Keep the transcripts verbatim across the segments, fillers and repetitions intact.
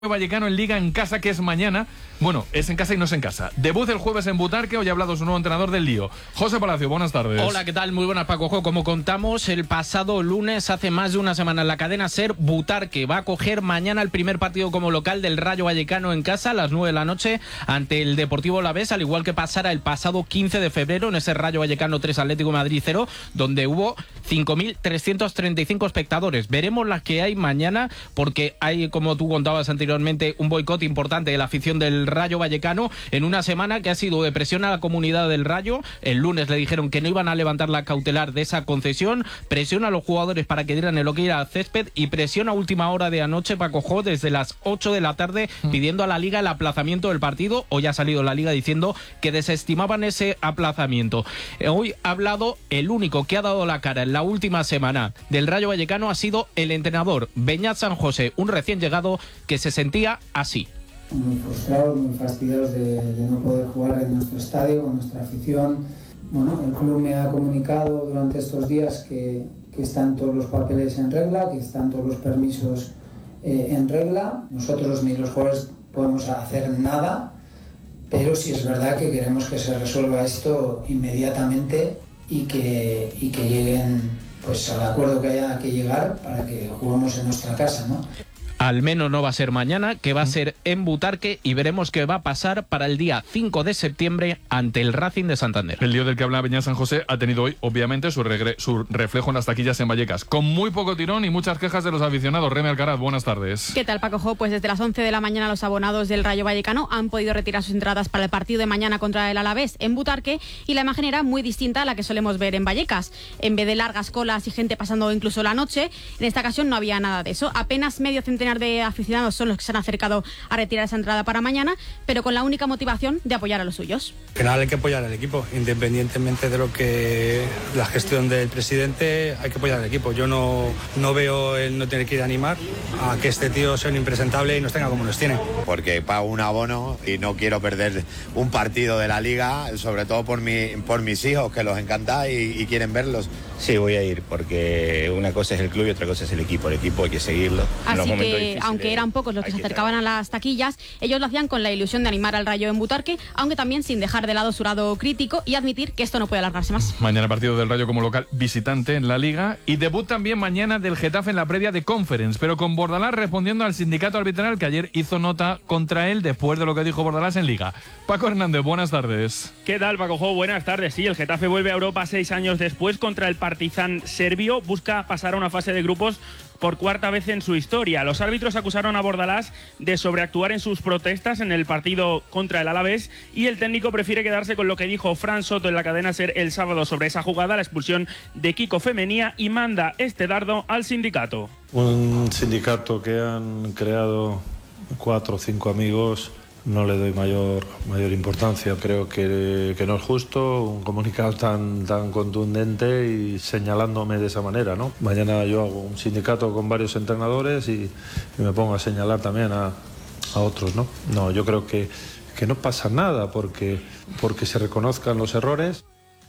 Vallecano en Liga en casa, que es mañana. Bueno, es en casa y no es en casa. Debut el jueves en Butarque. Hoy ha hablado su nuevo entrenador del Lío, José Palacio. Buenas tardes. Hola, ¿qué tal? Muy buenas, Paco. Como contamos, el pasado lunes, hace más de una semana, en la cadena SER, Butarque va a coger mañana el primer partido como local del Rayo Vallecano en casa a las nueve de la noche ante el Deportivo Alavés, al igual que pasara el pasado quince de febrero en ese Rayo Vallecano tres Atlético de Madrid cero, donde hubo cinco mil trescientos treinta y cinco espectadores. Veremos las que hay mañana, porque hay, como tú contabas anteriormente, un boicot importante de la afición del Rayo Vallecano en una semana que ha sido de presión a la comunidad del Rayo. El lunes le dijeron que no iban a levantar la cautelar de esa concesión, presión a los jugadores para que dieran el ok al césped y presión a última hora de anoche, Paco Jo, desde las ocho de la tarde, pidiendo a la Liga el aplazamiento del partido. Hoy ha salido la Liga diciendo que desestimaban ese aplazamiento. Hoy ha hablado el único que ha dado la cara en la última semana del Rayo Vallecano, ha sido el entrenador Beñat San José, un recién llegado que se sentía así. Muy frustrados, muy fastidiados de, de no poder jugar en nuestro estadio, con nuestra afición. Bueno, el club me ha comunicado durante estos días que, que están todos los papeles en regla, que están todos los permisos eh, en regla. Nosotros ni los jugadores podemos hacer nada, pero sí es verdad que queremos que se resuelva esto inmediatamente y que, y que lleguen pues, al acuerdo que haya que llegar para que juguemos en nuestra casa, ¿no? Al menos no va a ser mañana, que va a ser en Butarque, y veremos qué va a pasar para el día cinco de septiembre ante el Racing de Santander. El lío del que habla Beñat San José ha tenido hoy, obviamente, su, regre su reflejo en las taquillas en Vallecas, con muy poco tirón y muchas quejas de los aficionados. Remy Alcaraz, buenas tardes. ¿Qué tal, Paco Jo? Pues desde las once de la mañana los abonados del Rayo Vallecano han podido retirar sus entradas para el partido de mañana contra el Alavés en Butarque, y la imagen era muy distinta a la que solemos ver en Vallecas. En vez de largas colas y gente pasando incluso la noche, en esta ocasión no había nada de eso. Apenas medio centenar de aficionados son los que se han acercado a retirar esa entrada para mañana, pero con la única motivación de apoyar a los suyos. Al final hay que apoyar al equipo, independientemente de lo que la gestión del presidente, hay que apoyar al equipo. Yo no, no veo el no tener que ir a animar a que este tío sea un impresentable y nos tenga como nos tiene. Porque pago un abono y no quiero perder un partido de la Liga, sobre todo por, mi, por mis hijos, que los encanta y, y quieren verlos. Sí, voy a ir, porque una cosa es el club y otra cosa es el equipo. El equipo hay que seguirlo. Así que, aunque eran pocos los que se acercaban a las taquillas, ellos lo hacían con la ilusión de animar al Rayo en Butarque, aunque también sin dejar de lado su lado crítico y admitir que esto no puede alargarse más. Mañana partido del Rayo como local visitante en la Liga, y debut también mañana del Getafe en la previa de Conference, pero con Bordalás respondiendo al sindicato arbitral que ayer hizo nota contra él después de lo que dijo Bordalás en Liga. Paco Hernández, buenas tardes. ¿Qué tal, Paco Jo? Buenas tardes. Sí, el Getafe vuelve a Europa seis años después contra el Partizan serbio. Busca pasar a una fase de grupos por cuarta vez en su historia. Los árbitros acusaron a Bordalás de sobreactuar en sus protestas en el partido contra el Alavés, y el técnico prefiere quedarse con lo que dijo Fran Soto en la cadena SER el sábado sobre esa jugada, la expulsión de Kiko Femenía, y manda este dardo al sindicato. Un sindicato que han creado cuatro o cinco amigos. No le doy mayor, mayor importancia. Creo que, que no es justo un comunicado tan, tan contundente y señalándome de esa manera, ¿no? Mañana yo hago un sindicato con varios entrenadores y, y me pongo a señalar también a, a otros, ¿no? No, yo creo que, que no pasa nada porque, porque se reconozcan los errores.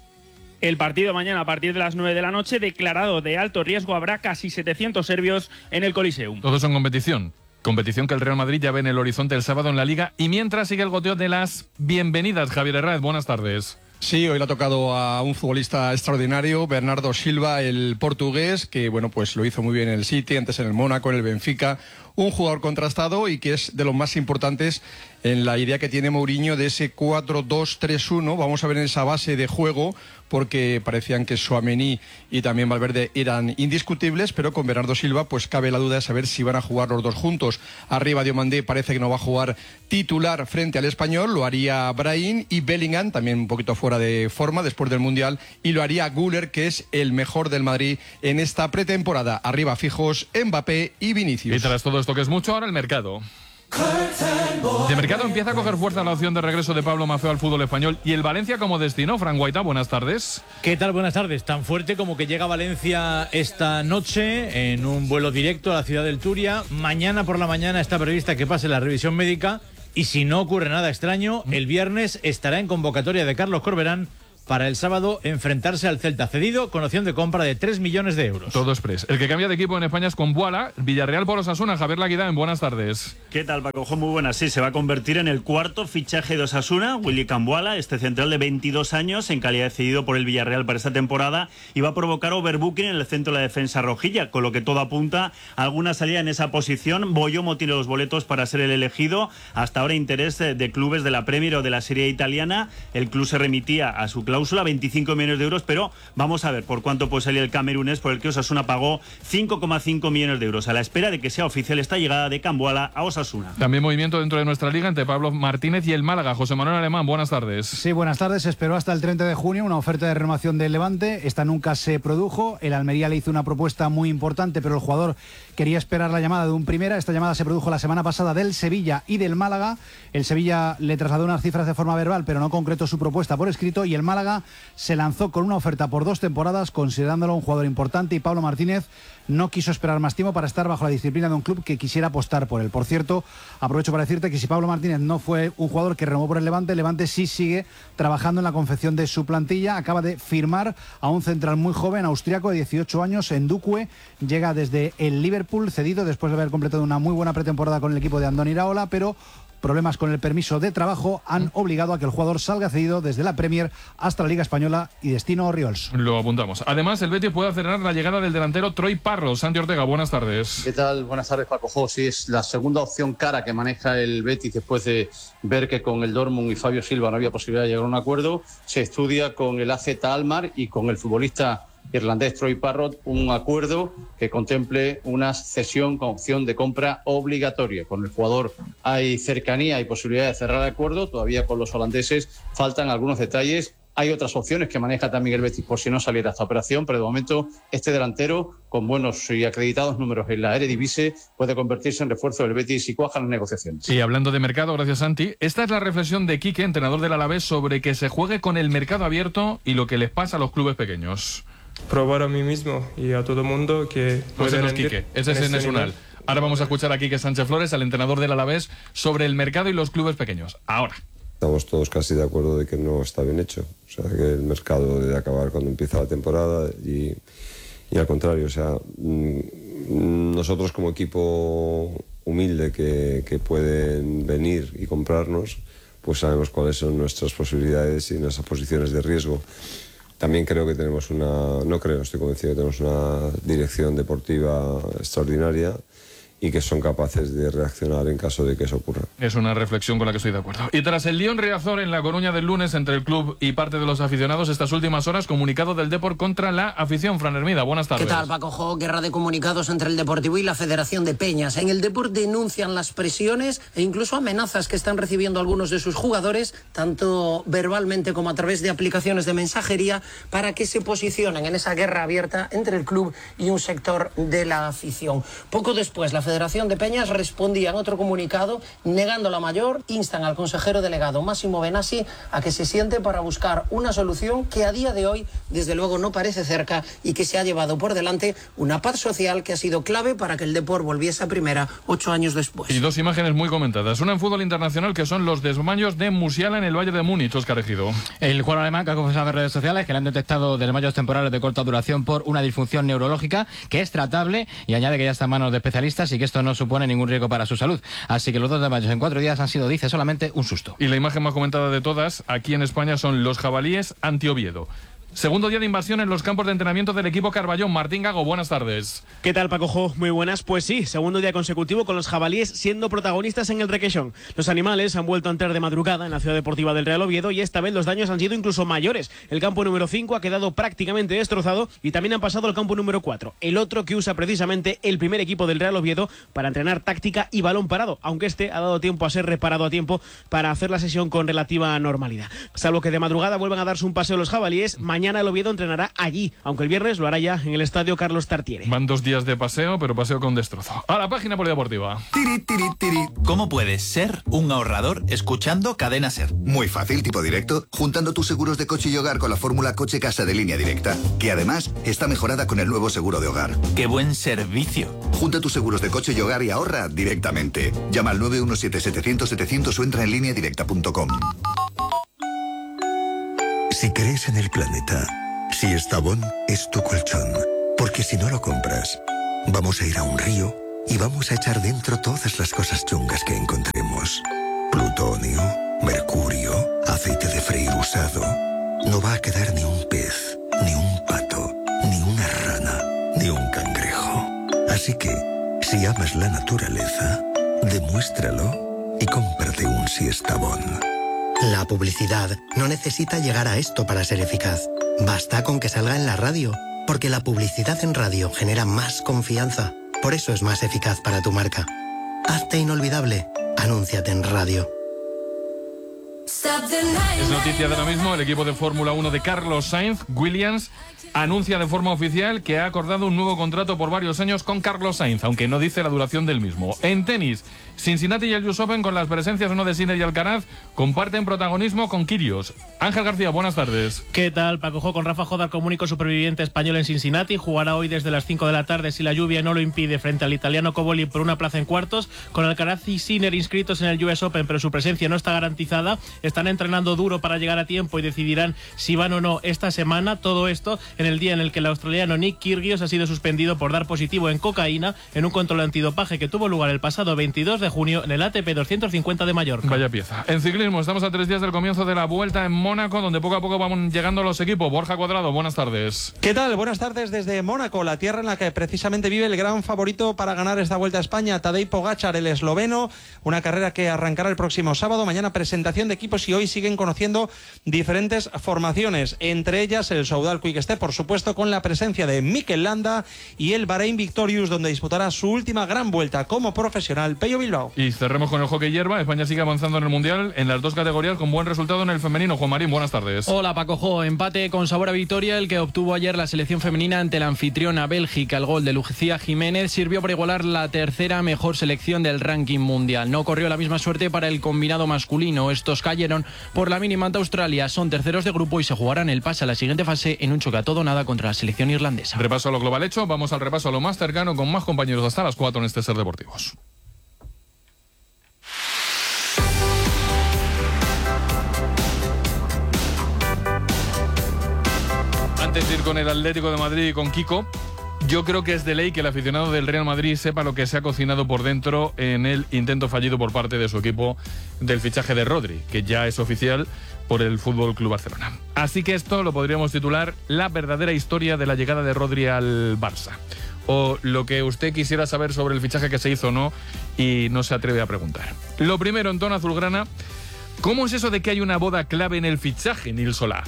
El partido mañana a partir de las nueve de la noche, declarado de alto riesgo, habrá casi setecientos serbios en el Coliseum. Todos son competición. Competición que el Real Madrid ya ve en el horizonte el sábado en la Liga, y mientras sigue el goteo de las bienvenidas. Javier Herráez, buenas tardes. Sí, hoy le ha tocado a un futbolista extraordinario, Bernardo Silva, el portugués, que bueno, pues lo hizo muy bien en el City, antes en el Mónaco, en el Benfica. Un jugador contrastado y que es de los más importantes en la idea que tiene Mourinho de ese cuatro dos tres uno. Vamos a ver en esa base de juego, porque parecían que Tchouaméni y también Valverde eran indiscutibles, pero con Bernardo Silva pues cabe la duda de saber si van a jugar los dos juntos. Arriba Diomandé parece que no va a jugar titular frente al Español, lo haría Brahim, y Bellingham también un poquito fuera de forma después del Mundial, y lo haría Güler, que es el mejor del Madrid en esta pretemporada. Arriba fijos Mbappé y Vinicius. Y tras todo esto que es mucho, ahora el mercado. De mercado empieza a coger fuerza la opción de regreso de Pablo Maffeo al fútbol español, y el Valencia como destino. Fran Guaita, buenas tardes. ¿Qué tal? Buenas tardes. Tan fuerte como que llega a Valencia esta noche en un vuelo directo a la ciudad del Turia. Mañana por la mañana está prevista que pase la revisión médica, y si no ocurre nada extraño, el viernes estará en convocatoria de Carlos Corberán para el sábado enfrentarse al Celta, cedido con opción de compra de tres millones de euros. Todo express. El que cambia de equipo en España es con Buala, Villarreal por Osasuna. Javier Laguidán, buenas tardes. ¿Qué tal, Paco? Muy buenas. Sí, se va a convertir en el cuarto fichaje de Osasuna, Willy Cambuala, este central de veintidós años, en calidad de cedido por el Villarreal para esta temporada, y va a provocar overbooking en el centro de la defensa rojilla, con lo que todo apunta a alguna salida en esa posición. Boyomo tiene los boletos para ser el elegido. Hasta ahora interés de clubes de la Premier o de la Serie italiana. El club se remitía a su cláusula, veinticinco millones de euros, pero vamos a ver por cuánto puede salir el camerunés, por el que Osasuna pagó cinco coma cinco millones de euros, a la espera de que sea oficial esta llegada de Cambuala a Osasuna. También movimiento dentro de nuestra liga entre Pablo Martínez y el Málaga. José Manuel Alemán, buenas tardes. Sí, buenas tardes. Esperó hasta el treinta de junio una oferta de renovación del Levante. Esta nunca se produjo. El Almería le hizo una propuesta muy importante, pero el jugador quería esperar la llamada de un primera. Esta llamada se produjo la semana pasada del Sevilla y del Málaga. El Sevilla le trasladó unas cifras de forma verbal, pero no concretó su propuesta por escrito, y el Málaga se lanzó con una oferta por dos temporadas, considerándolo un jugador importante, y Pablo Martínez no quiso esperar más tiempo para estar bajo la disciplina de un club que quisiera apostar por él. Por cierto, aprovecho para decirte que si Pablo Martínez no fue un jugador que renovó por el Levante, el Levante sí sigue trabajando en la confección de su plantilla. Acaba de firmar a un central muy joven, austriaco, de dieciocho años, Endukwe. Llega desde el Liverpool, cedido después de haber completado una muy buena pretemporada con el equipo de Andoni Iraola, pero problemas con el permiso de trabajo han obligado a que el jugador salga cedido desde la Premier hasta la Liga Española y destino Oriols. Lo apuntamos. Además, el Betis puede acelerar la llegada del delantero Troy Parros. Santi Ortega, buenas tardes. ¿Qué tal? Buenas tardes, Paco Jo. Sí, es la segunda opción cara que maneja el Betis después de ver que con el Dortmund y Fabio Silva no había posibilidad de llegar a un acuerdo. Se estudia con el A Z Alkmaar y con el futbolista irlandés Troy Parrott un acuerdo que contemple una cesión con opción de compra obligatoria. Con el jugador hay cercanía y posibilidad de cerrar el acuerdo. Todavía con los holandeses faltan algunos detalles. Hay otras opciones que maneja también el Betis por si no saliera esta operación, pero de momento este delantero, con buenos y acreditados números en la Eredivisie, puede convertirse en refuerzo del Betis si cuajan las negociaciones. Y hablando de mercado, gracias Santi, esta es la reflexión de Quique, entrenador del Alavés, sobre que se juegue con el mercado abierto y lo que les pasa a los clubes pequeños. Probar a mí mismo y a todo el mundo que pues ese es Quique, ese es el Nacional. Ahora vamos a escuchar a Quique Sánchez Flores, al entrenador del Alavés, sobre el mercado y los clubes pequeños. Ahora. Estamos todos casi de acuerdo de que no está bien hecho. O sea, que el mercado debe acabar cuando empieza la temporada y, y al contrario. O sea, nosotros como equipo humilde que, que pueden venir y comprarnos, pues sabemos cuáles son nuestras posibilidades y nuestras posiciones de riesgo. También creo que tenemos una, no creo, estoy convencido que tenemos una dirección deportiva extraordinaria y que son capaces de reaccionar en caso de que eso ocurra. Es una reflexión con la que estoy de acuerdo. Y tras el lío en Riazor en La Coruña del lunes entre el club y parte de los aficionados, estas últimas horas, comunicado del Depor contra la afición. Fran Hermida, buenas tardes. ¿Qué tal, Paco Jo? Guerra de comunicados entre el Deportivo y la Federación de Peñas. En el Depor denuncian las presiones e incluso amenazas que están recibiendo algunos de sus jugadores, tanto verbalmente como a través de aplicaciones de mensajería, para que se posicionen en esa guerra abierta entre el club y un sector de la afición. Poco después, la Federación Federación de Peñas respondía en otro comunicado negando la mayor, instan al consejero delegado Máximo Benassi a que se siente para buscar una solución que a día de hoy desde luego no parece cerca y que se ha llevado por delante una paz social que ha sido clave para que el Depor volviese a primera ocho años después. Y dos imágenes muy comentadas, una en fútbol internacional que son los desmayos de Musiala en el Valle de Múnich. Óscar Ejido. El jugador alemán que ha confesado en redes sociales que le han detectado desmayos temporales de corta duración por una disfunción neurológica que es tratable, y añade que ya está en manos de especialistas y que esto no supone ningún riesgo para su salud. Así que los dos desmayos en cuatro días han sido, dice, solamente un susto. Y la imagen más comentada de todas aquí en España son los jabalíes ante Oviedo. Segundo día de invasión en los campos de entrenamiento del equipo Carballón. Martín Gago, buenas tardes. ¿Qué tal, Paco Jo? Muy buenas. Pues sí, segundo día consecutivo con los jabalíes siendo protagonistas en el Requeixón. Los animales han vuelto a entrar de madrugada en la ciudad deportiva del Real Oviedo y esta vez los daños han sido incluso mayores. El campo número cinco ha quedado prácticamente destrozado y también han pasado al campo número cuatro, el otro que usa precisamente el primer equipo del Real Oviedo para entrenar táctica y balón parado, aunque este ha dado tiempo a ser reparado a tiempo para hacer la sesión con relativa normalidad. Salvo que de madrugada vuelvan a darse un paseo los jabalíes, mañana el Oviedo entrenará allí, aunque el viernes lo hará ya en el estadio Carlos Tartiere. Van dos días de paseo, pero paseo con destrozo. A la página polideportiva. Tiri, tiri, tiri. ¿Cómo puedes ser un ahorrador escuchando Cadena Ser? Muy fácil, tipo directo, juntando tus seguros de coche y hogar con la fórmula Coche Casa de Línea Directa, que además está mejorada con el nuevo seguro de hogar. ¡Qué buen servicio! Junta tus seguros de coche y hogar y ahorra directamente. Llama al nueve uno siete, setecientos, setecientos o entra en línea directa punto com. Si crees en el planeta, Siestabón es tu colchón. Porque si no lo compras, vamos a ir a un río y vamos a echar dentro todas las cosas chungas que encontremos. Plutonio, mercurio, aceite de freír usado. No va a quedar ni un pez, ni un pato, ni una rana, ni un cangrejo. Así que, si amas la naturaleza, demuéstralo y cómprate un Siestabón. La publicidad no necesita llegar a esto para ser eficaz. Basta con que salga en la radio, porque la publicidad en radio genera más confianza. Por eso es más eficaz para tu marca. Hazte inolvidable. Anúnciate en radio. Es noticia de ahora mismo, el equipo de Fórmula uno de Carlos Sainz, Williams, anuncia de forma oficial que ha acordado un nuevo contrato por varios años con Carlos Sainz, aunque no dice la duración del mismo. En tenis, Cincinnati y el U S Open, con las presencias uno de Sinner y Alcaraz, comparten protagonismo con Kyrgios. Ángel García, buenas tardes. ¿Qué tal, Paco? Jo, con Rafa Jodar como único superviviente español en Cincinnati. Jugará hoy desde las cinco de la tarde, si la lluvia no lo impide, frente al italiano Coboli por una plaza en cuartos. Con Alcaraz y Sinner inscritos en el U S Open, pero su presencia no está garantizada. Están entrenando duro para llegar a tiempo y decidirán si van o no esta semana. Todo esto en el día en el que el australiano Nick Kyrgios ha sido suspendido por dar positivo en cocaína en un control antidopaje que tuvo lugar el pasado veintidós de junio en el A T P doscientos cincuenta de Mallorca. Vaya pieza. En ciclismo, estamos a tres días del comienzo de la Vuelta en Mónaco, donde poco a poco van llegando los equipos. Borja Cuadrado, buenas tardes. ¿Qué tal? Buenas tardes desde Mónaco, la tierra en la que precisamente vive el gran favorito para ganar esta Vuelta a España, Tadej Pogačar, el esloveno. Una carrera que arrancará el próximo sábado. Mañana presentación de equipos y hoy siguen conociendo diferentes formaciones, entre ellas el Soudal Quick Step, por supuesto, con la presencia de Mikel Landa, y el Bahrein Victorious, donde disputará su última gran vuelta como profesional, Pello Bilbao. Y cerremos con el hockey hierba. España sigue avanzando en el Mundial en las dos categorías con buen resultado en el femenino. Juan Marín, buenas tardes. Hola, Paco Jo. Empate con sabor a victoria el que obtuvo ayer la selección femenina ante la anfitriona Bélgica. El gol de Lucía Jiménez sirvió para igualar la tercera mejor selección del ranking mundial. No corrió la misma suerte para el combinado masculino. Estos cayeron por la mínima ante Australia. Son terceros de grupo y se jugarán el pase a la siguiente fase en un choque a todo nada contra la selección irlandesa. Repaso a lo global hecho. Vamos al repaso a lo más cercano con más compañeros hasta las cuatro en este Ser Deportivos. Antes de ir con el Atlético de Madrid y con Kiko, yo creo que es de ley que el aficionado del Real Madrid sepa lo que se ha cocinado por dentro en el intento fallido por parte de su equipo del fichaje de Rodri, que ya es oficial por el Fútbol Club Barcelona. Así que esto lo podríamos titular La verdadera historia de la llegada de Rodri al Barça. O lo que usted quisiera saber sobre el fichaje que se hizo o no y no se atreve a preguntar. Lo primero, en tono azulgrana, ¿cómo es eso de que hay una boda clave en el fichaje, Nil Solá?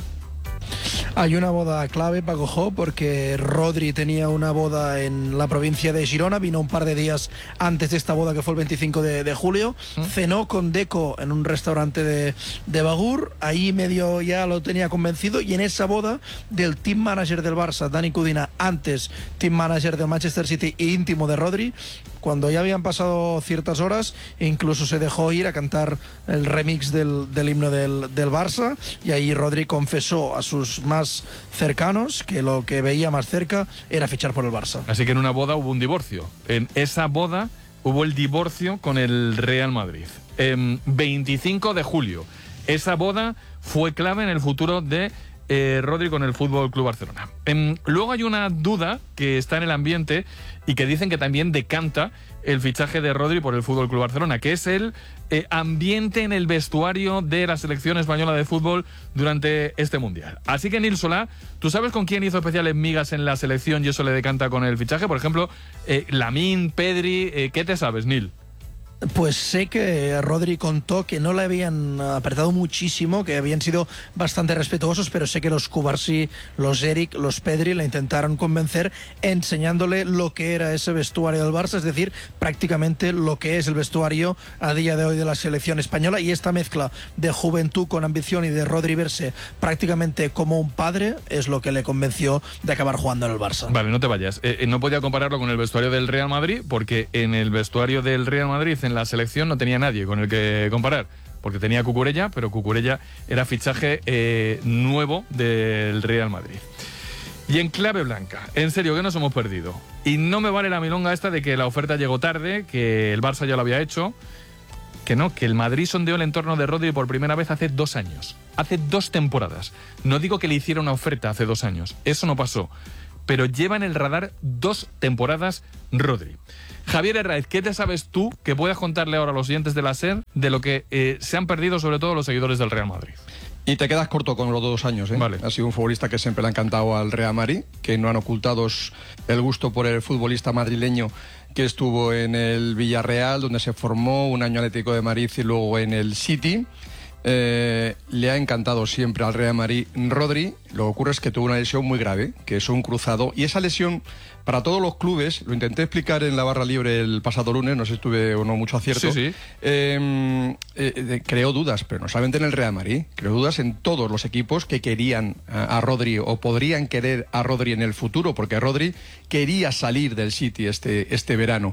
Hay una boda clave, Paco Jo, porque Rodri tenía una boda en la provincia de Girona, vino un par de días antes de esta boda que fue el veinticinco de julio, ¿Mm? cenó con Deco en un restaurante de, de Bagur, ahí medio ya lo tenía convencido, y en esa boda del team manager del Barça, Dani Cudina, antes team manager del Manchester City e íntimo de Rodri, cuando ya habían pasado ciertas horas, incluso se dejó ir a cantar el remix del, del himno del, del Barça, y ahí Rodri confesó a sus más cercanos que lo que veía más cerca era fichar por el Barça. Así que en una boda hubo un divorcio. En esa boda hubo el divorcio con el Real Madrid. En veinticinco de julio. Esa boda fue clave en el futuro de Eh, Rodri con el Fútbol Club Barcelona. Eh, luego hay una duda que está en el ambiente y que dicen que también decanta el fichaje de Rodri por el Fútbol Club Barcelona, que es el eh, ambiente en el vestuario de la selección española de fútbol durante este Mundial. Así que, Nil Solá, ¿tú sabes con quién hizo especiales migas en la selección y eso le decanta con el fichaje? Por ejemplo, eh, Lamine, Pedri, eh, ¿qué te sabes, Nil? Pues sé que Rodri contó que no le habían apretado muchísimo, que habían sido bastante respetuosos, pero sé que los Cubarsí, los Eric, los Pedri le intentaron convencer enseñándole lo que era ese vestuario del Barça, es decir, prácticamente lo que es el vestuario a día de hoy de la selección española, y esta mezcla de juventud con ambición y de Rodri verse prácticamente como un padre es lo que le convenció de acabar jugando en el Barça. Vale, no te vayas. Eh, no podía compararlo con el vestuario del Real Madrid, porque en el vestuario del Real Madrid, en la selección, no tenía nadie con el que comparar, porque tenía Cucurella, pero Cucurella era fichaje eh, nuevo del Real Madrid. Y en clave blanca, en serio, que nos hemos perdido. Y no me vale la milonga esta de que la oferta llegó tarde, que el Barça ya lo había hecho, que no, que el Madrid sondeó el entorno de Rodri por primera vez hace dos años. hace dos temporadas. No digo que le hiciera una oferta hace dos años, eso no pasó, pero lleva en el radar dos temporadas Rodri. Javier Herráez, ¿qué te sabes tú que puedas contarle ahora a los oyentes de la SER de lo que eh, se han perdido sobre todo los seguidores del Real Madrid? Y te quedas corto con los dos años, ¿eh? Vale. Ha sido un futbolista que siempre le ha encantado al Real Madrid, que no han ocultado el gusto por el futbolista madrileño que estuvo en el Villarreal, donde se formó, un año Atlético de Madrid y luego en el City. Eh, le ha encantado siempre al Real Madrid Rodri. Lo que ocurre es que tuvo una lesión muy grave, que es un cruzado, y esa lesión para todos los clubes, lo intenté explicar en la barra libre el pasado lunes, no sé si tuve o no mucho acierto, sí, sí. Eh, eh, creó dudas, pero no solamente en el Real Madrid, creó dudas en todos los equipos que querían a, a Rodri o podrían querer a Rodri en el futuro, porque Rodri quería salir del City este, este verano.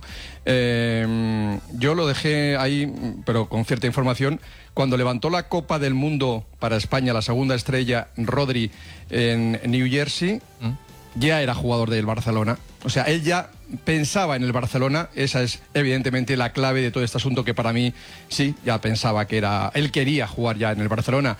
Eh, yo lo dejé ahí, pero con cierta información. Cuando levantó la Copa del Mundo para España, la segunda estrella, Rodri, en New Jersey, ¿Mm? ya era jugador del Barcelona. O sea, él ya pensaba en el Barcelona. Esa es evidentemente la clave de todo este asunto, que para mí sí, ya pensaba que era... Él quería jugar ya en el Barcelona.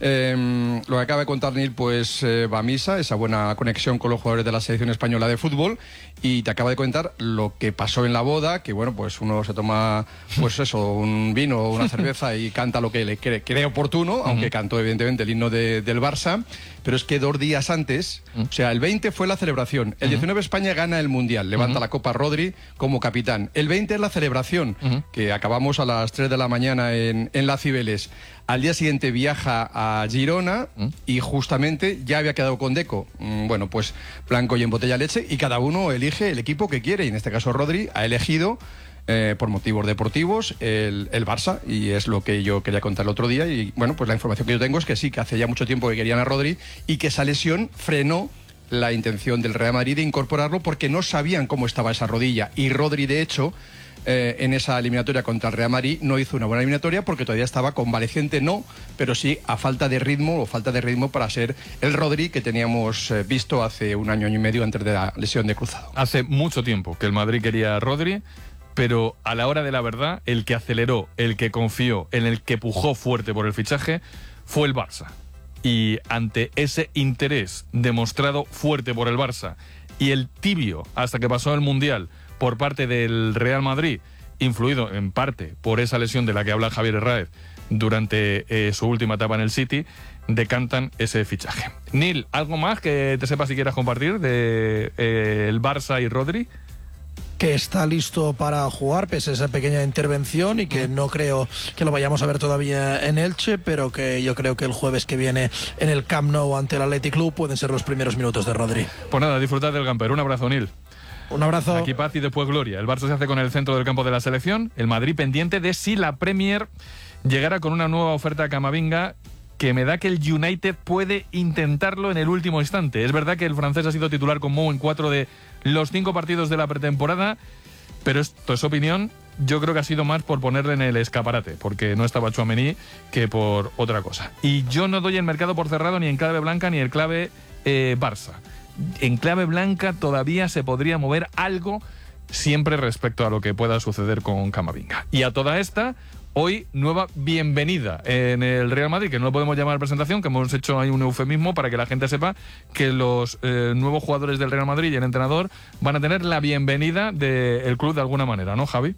Eh, lo que acaba de contar Neil, pues eh, va a misa, esa buena conexión con los jugadores de la selección española de fútbol, y te acaba de contar lo que pasó en la boda, que bueno, pues uno se toma, pues eso, un vino o una cerveza y canta lo que le cree, cree oportuno, uh-huh. aunque cantó evidentemente el himno de, del Barça, pero es que dos días antes, uh-huh. o sea, el veinte fue la celebración, el diecinueve uh-huh. España gana el Mundial, levanta uh-huh. la Copa Rodri como capitán, el veinte es la celebración, uh-huh. que acabamos a las tres de la mañana en, en La Cibeles. Al día siguiente viaja a Girona ¿Mm? y justamente ya había quedado con Deco. Bueno, pues blanco y en botella leche, y cada uno elige el equipo que quiere, y en este caso Rodri ha elegido eh, por motivos deportivos el, el Barça, y es lo que yo quería contar el otro día. Y bueno, pues la información que yo tengo es que sí, que hace ya mucho tiempo que querían a Rodri y que esa lesión frenó la intención del Real Madrid de incorporarlo porque no sabían cómo estaba esa rodilla, y Rodri de hecho Eh, en esa eliminatoria contra el Real Madrid no hizo una buena eliminatoria porque todavía estaba convaleciente, no, pero sí a falta de ritmo o falta de ritmo para ser el Rodri que teníamos eh, visto hace un año, año y medio antes de la lesión de cruzado. Hace mucho tiempo que el Madrid quería a Rodri, pero a la hora de la verdad, el que aceleró, el que confió, en el que pujó fuerte por el fichaje fue el Barça. Y ante ese interés demostrado fuerte por el Barça y el tibio hasta que pasó el Mundial por parte del Real Madrid, influido en parte por esa lesión de la que habla Javier Herráez durante eh, su última etapa en el City, decantan ese fichaje. Neil, ¿algo más que te sepas si quieras compartir de eh, el Barça y Rodri? Que está listo para jugar pese a esa pequeña intervención, y que no creo que lo vayamos a ver todavía en Elche, pero que yo creo que el jueves que viene en el Camp Nou ante el Athletic Club pueden ser los primeros minutos de Rodri. Pues nada, disfrutad del camper. Un abrazo, Neil. Un abrazo. Aquí paz y después gloria. El Barça se hace con el centro del campo de la selección. El Madrid pendiente de si la Premier llegara con una nueva oferta a Camavinga, que me da que el United puede intentarlo en el último instante. Es verdad que el francés ha sido titular con Mou en cuatro de los cinco partidos de la pretemporada, pero esto es opinión. Yo creo que ha sido más por ponerle en el escaparate, porque no estaba Tchouaméni, que por otra cosa. Y yo no doy el mercado por cerrado ni en clave blanca ni en clave eh, Barça. En clave blanca todavía se podría mover algo, siempre respecto a lo que pueda suceder con Camavinga. Y a toda esta, hoy nueva bienvenida en el Real Madrid, que no lo podemos llamar presentación, que hemos hecho ahí un eufemismo para que la gente sepa que los eh, nuevos jugadores del Real Madrid y el entrenador van a tener la bienvenida del club de alguna manera, ¿no, Javi?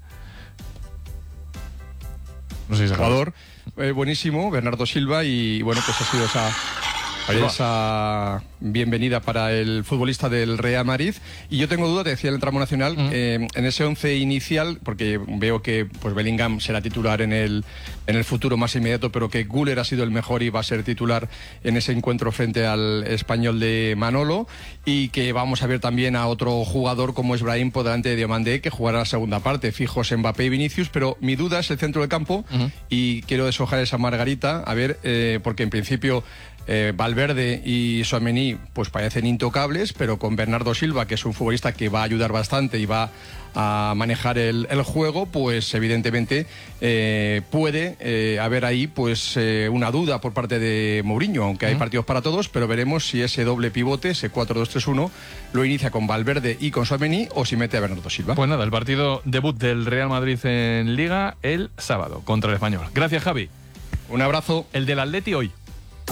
No sé si es jugador eh, buenísimo, Bernardo Silva, y bueno, pues ha sido esa... esa bienvenida para el futbolista del Real Madrid. Y yo tengo duda, te decía el tramo nacional, uh-huh. eh, en ese once inicial, porque veo que pues Bellingham será titular en el, en el futuro más inmediato, pero que Güler ha sido el mejor y va a ser titular en ese encuentro frente al Español de Manolo, y que vamos a ver también a otro jugador como es Brahim por delante de Diomandé, que jugará la segunda parte, fijos Mbappé y Vinicius, pero mi duda es el centro del campo, uh-huh. y quiero deshojar esa margarita, a ver, eh, porque en principio Eh, Valverde y Tchouaméni pues parecen intocables, pero con Bernardo Silva, que es un futbolista que va a ayudar bastante y va a manejar el, el juego, pues evidentemente eh, puede eh, haber ahí pues eh, una duda por parte de Mourinho, aunque hay uh-huh. partidos para todos, pero veremos si ese doble pivote, ese cuatro dos tres uno, lo inicia con Valverde y con Tchouaméni, o si mete a Bernardo Silva. Pues nada, el partido debut del Real Madrid en Liga el sábado contra el Español. Gracias, Javi. Un abrazo. El del Atleti hoy.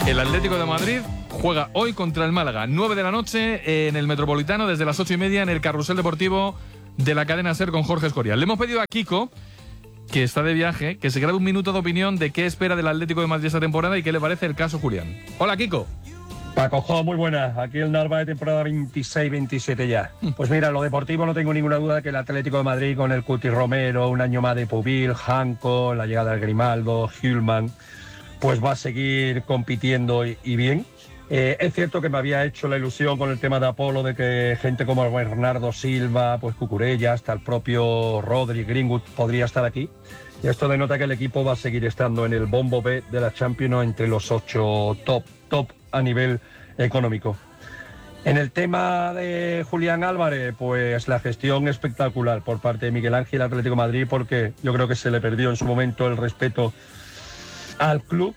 El Atlético de Madrid juega hoy contra el Málaga, nueve de la noche en el Metropolitano, desde las ocho y media en el Carrusel Deportivo de la cadena SER con Jorge Escorial. Le hemos pedido a Kiko, que está de viaje, que se grabe un minuto de opinión de qué espera del Atlético de Madrid esta temporada y qué le parece el caso Julián. Hola, Kiko. Paco Jo, muy buenas. Aquí el Narva de temporada veintiséis veintisiete ya. Pues mira, lo deportivo no tengo ninguna duda que el Atlético de Madrid con el Cuti Romero, un año más de Pubil, Hanco, la llegada del Grimaldo, Hülman, pues va a seguir compitiendo y, y bien. Eh, es cierto que me había hecho la ilusión con el tema de Apolo de que gente como Bernardo Silva, pues Cucurella, hasta el propio Rodri, Greenwood podría estar aquí. Y esto denota que el equipo va a seguir estando en el bombo B de la Champions entre los ocho top, top a nivel económico. En el tema de Julián Álvarez, pues la gestión espectacular por parte de Miguel Ángel Atlético de Madrid, porque yo creo que se le perdió en su momento el respeto al club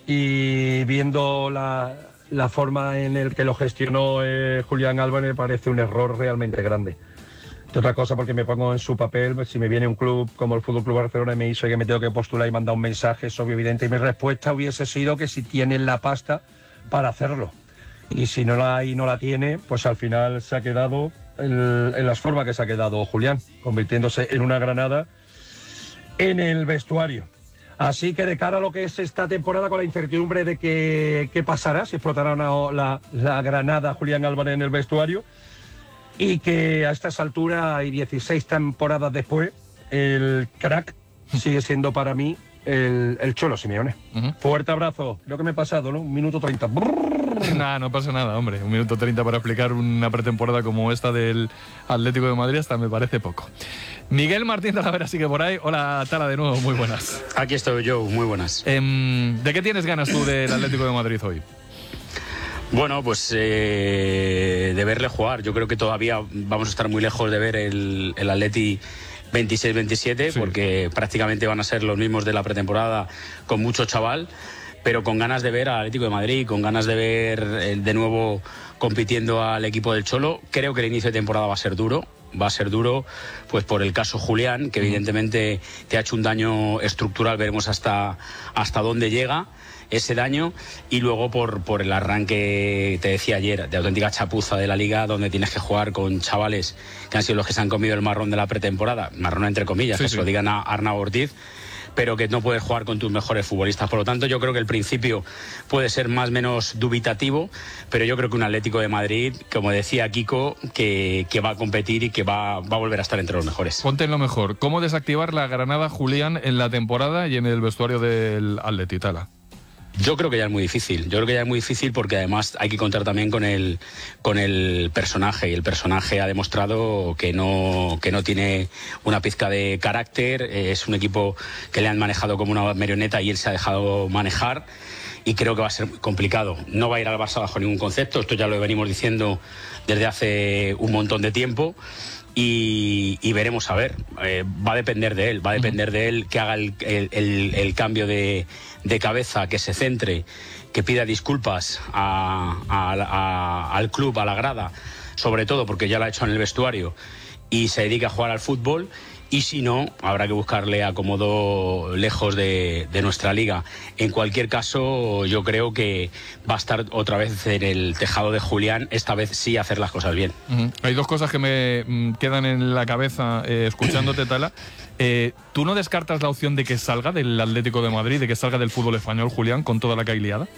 y viendo la, la forma en la que lo gestionó eh, Julián Álvarez me parece un error realmente grande. De otra cosa, porque me pongo en su papel, pues, si me viene un club como el Fútbol Club Barcelona y me dice que me tengo que postular y mandar un mensaje, es obvio, evidente, y mi respuesta hubiese sido que si tienen la pasta para hacerlo. Y si no la hay y no la tiene, pues al final se ha quedado en, en las formas que se ha quedado Julián, convirtiéndose en una granada en el vestuario. Así que de cara a lo que es esta temporada, con la incertidumbre de que, qué pasará, si explotará una, la, la granada Julián Álvarez en el vestuario, y que a estas alturas y dieciséis temporadas después, el crack sigue siendo para mí el, el Cholo Simeone. Uh-huh. Fuerte abrazo. Creo que me he pasado, ¿no? Un minuto treinta. Nah, no pasa nada, hombre. Un minuto treinta para explicar una pretemporada como esta del Atlético de Madrid hasta me parece poco. Miguel Martín Talavera sigue por ahí. Hola, Tala, de nuevo, muy buenas. Aquí estoy yo, muy buenas. Eh, ¿De qué tienes ganas tú del Atlético de Madrid hoy? Bueno, pues eh, de verle jugar. Yo creo que todavía vamos a estar muy lejos de ver el, el Atleti veintiséis veintisiete, sí, porque prácticamente van a ser los mismos de la pretemporada, con mucho chaval, pero con ganas de ver al Atlético de Madrid, con ganas de ver eh, de nuevo compitiendo al equipo del Cholo. Creo que el inicio de temporada va a ser duro. Va a ser duro, pues por el caso Julián, que evidentemente te ha hecho un daño estructural. Veremos hasta, hasta dónde llega ese daño, y luego por, por el arranque, te decía ayer, de auténtica chapuza de la Liga, donde tienes que jugar con chavales que han sido los que se han comido el marrón de la pretemporada, marrón entre comillas, sí, que sí. se lo digan a Arnau Ortiz, pero que no puedes jugar con tus mejores futbolistas. Por lo tanto, yo creo que el principio puede ser más o menos dubitativo, pero yo creo que un Atlético de Madrid, como decía Kiko, que, que va a competir y que va, va a volver a estar entre los mejores. Ponte en lo mejor. ¿Cómo desactivar la granada Julián en la temporada y en el vestuario del Atleti, Tala? Yo creo que ya es muy difícil, yo creo que ya es muy difícil porque además hay que contar también con el, con el personaje, y el personaje ha demostrado que no, que no tiene una pizca de carácter. Es un equipo que le han manejado como una marioneta y él se ha dejado manejar, y creo que va a ser complicado. No va a ir al Barça bajo ningún concepto, esto ya lo venimos diciendo desde hace un montón de tiempo. Y, y veremos a ver, eh, va a depender de él, va a depender de él que haga el, el, el, el cambio de, de cabeza, que se centre, que pida disculpas a, a, a, al club, a la grada, sobre todo porque ya lo ha hecho en el vestuario, y se dedica a jugar al fútbol. Y si no, habrá que buscarle acomodo lejos de, de nuestra liga. En cualquier caso, yo creo que va a estar otra vez en el tejado de Julián, esta vez sí hacer las cosas bien. Uh-huh. Hay dos cosas que me mm, quedan en la cabeza eh, escuchándote, Tala. Eh, ¿Tú no descartas la opción de que salga del Atlético de Madrid, de que salga del fútbol español, Julián, con toda la que hay liada?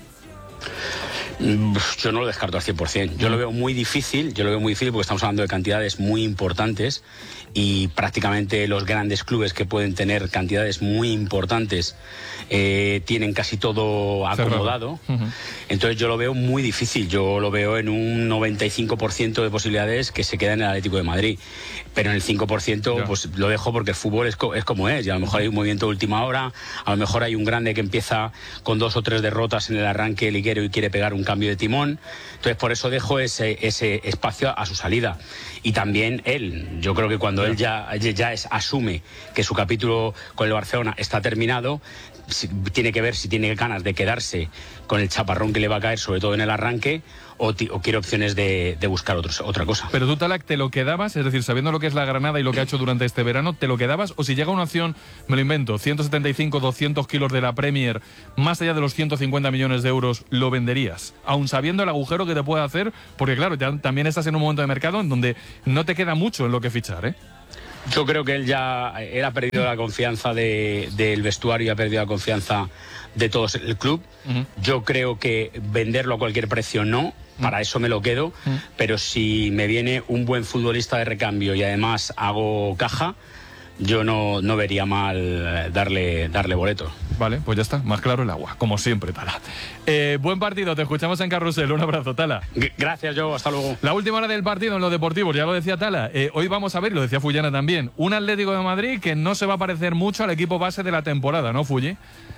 Yo no lo descarto al cien por cien. Yo lo veo muy difícil, yo lo veo muy difícil porque estamos hablando de cantidades muy importantes, y prácticamente los grandes clubes que pueden tener cantidades muy importantes eh, tienen casi todo acomodado. Uh-huh. Entonces yo lo veo muy difícil, yo lo veo en un noventa y cinco por ciento de posibilidades que se queda en el Atlético de Madrid, pero en el cinco por ciento yeah. pues lo dejo porque el fútbol es, co- es como es, y a lo mejor hay un movimiento de última hora, a lo mejor hay un grande que empieza con dos o tres derrotas en el arranque liguero y quiere pegar un cambio de timón. Entonces por eso dejo ese, ese espacio a su salida. Y también él, yo creo que cuando él ya, ya es, asume que su capítulo con el Barcelona está terminado, si, tiene que ver si tiene ganas de quedarse con el chaparrón que le va a caer, sobre todo en el arranque, o, ti, o quiere opciones de, de buscar otros, otra cosa. Pero tú, Talac, ¿te lo quedabas? Es decir, sabiendo lo que es la Granada y lo que ha hecho durante este verano, ¿te lo quedabas? O si llega una opción, me lo invento, ciento setenta y cinco, doscientos kilos de la Premier, más allá de los ciento cincuenta millones de euros, ¿lo venderías? Aún sabiendo el agujero que te puede hacer, porque claro, ya, también estás en un momento de mercado en donde no te queda mucho en lo que fichar, ¿eh? Yo creo que él ya él ha perdido la confianza de, del vestuario y ha perdido la confianza de todos el club. Uh-huh. Yo creo que venderlo a cualquier precio no, para eso me lo quedo, uh-huh. pero si me viene un buen futbolista de recambio y además hago caja, yo no, no vería mal darle, darle boleto. Vale, pues ya está, más claro el agua, como siempre, Tala. Eh, buen partido, te escuchamos en Carrusel, un abrazo, Tala. Gracias, Joe, hasta luego. La última hora del partido en los deportivos, ya lo decía Tala, eh, hoy vamos a ver, lo decía Fullana también, un Atlético de Madrid que no se va a parecer mucho al equipo base de la temporada, ¿no, Fulli?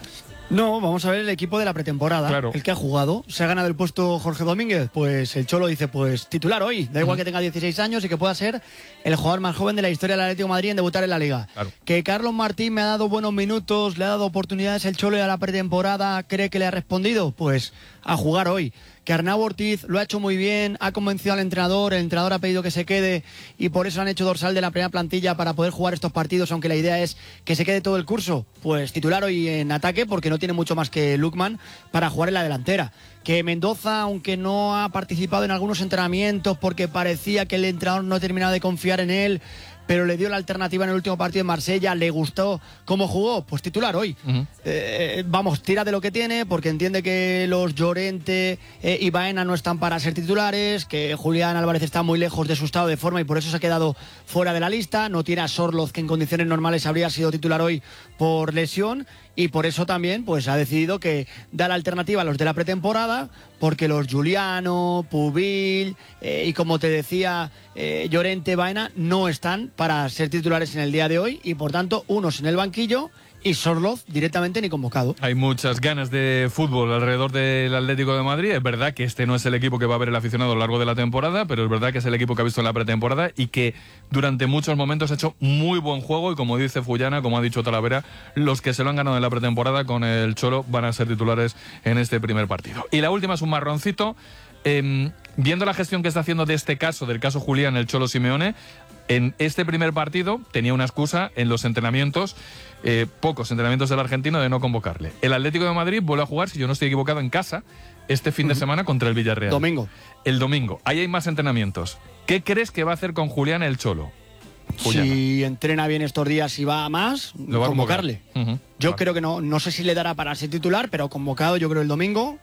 No, vamos a ver el equipo de la pretemporada, claro. El que ha jugado. ¿Se ha ganado el puesto Jorge Domínguez? Pues el Cholo dice, pues titular hoy. Da igual uh-huh. que tenga dieciséis años y que pueda ser el jugador más joven de la historia del Atlético de Madrid en debutar en la Liga. Claro. Que Carlos Martín me ha dado buenos minutos, le ha dado oportunidades el Cholo y a la pretemporada cree que le ha respondido, pues a jugar hoy. Que Arnau Ortiz lo ha hecho muy bien, ha convencido al entrenador, el entrenador ha pedido que se quede y por eso han hecho dorsal de la primera plantilla para poder jugar estos partidos, aunque la idea es que se quede todo el curso. Pues titular hoy en ataque porque no tiene mucho más que Lookman para jugar en la delantera. Que Mendoza, aunque no ha participado en algunos entrenamientos porque parecía que el entrenador no terminaba de confiar en él, pero le dio la alternativa en el último partido en Marsella, le gustó cómo jugó, pues titular hoy. Uh-huh. Eh, vamos, tira de lo que tiene, porque entiende que los Llorente eh, y Baena no están para ser titulares, que Julián Álvarez está muy lejos de su estado de forma y por eso se ha quedado fuera de la lista. No tiene a Sorloz, que en condiciones normales habría sido titular hoy por lesión, y por eso también pues ha decidido que da la alternativa a los de la pretemporada, porque los Giuliano, Pubil eh, y como te decía eh, Llorente, Baena no están para ser titulares en el día de hoy y por tanto unos en el banquillo y Sorloz directamente ni convocado. Hay muchas ganas de fútbol alrededor del Atlético de Madrid. Es verdad que este no es el equipo que va a ver el aficionado a lo largo de la temporada, pero es verdad que es el equipo que ha visto en la pretemporada y que durante muchos momentos ha hecho muy buen juego y como dice Fullana, como ha dicho Talavera, los que se lo han ganado en la pretemporada con el Cholo van a ser titulares en este primer partido. Y la última es un marroncito. Eh, viendo la gestión que está haciendo de este caso, del caso Julián, el Cholo Simeone, en este primer partido tenía una excusa en los entrenamientos, eh, pocos entrenamientos del argentino, de no convocarle. El Atlético de Madrid vuelve a jugar, si yo no estoy equivocado, en casa este fin de semana contra el Villarreal. Domingo. El domingo. Ahí hay más entrenamientos. ¿Qué crees que va a hacer con Julián el Cholo? Juliana. Si entrena bien estos días y va a más, Lo va convocarle. A uh-huh. Yo vale. creo que no, no sé si le dará para ser titular, pero convocado yo creo el domingo,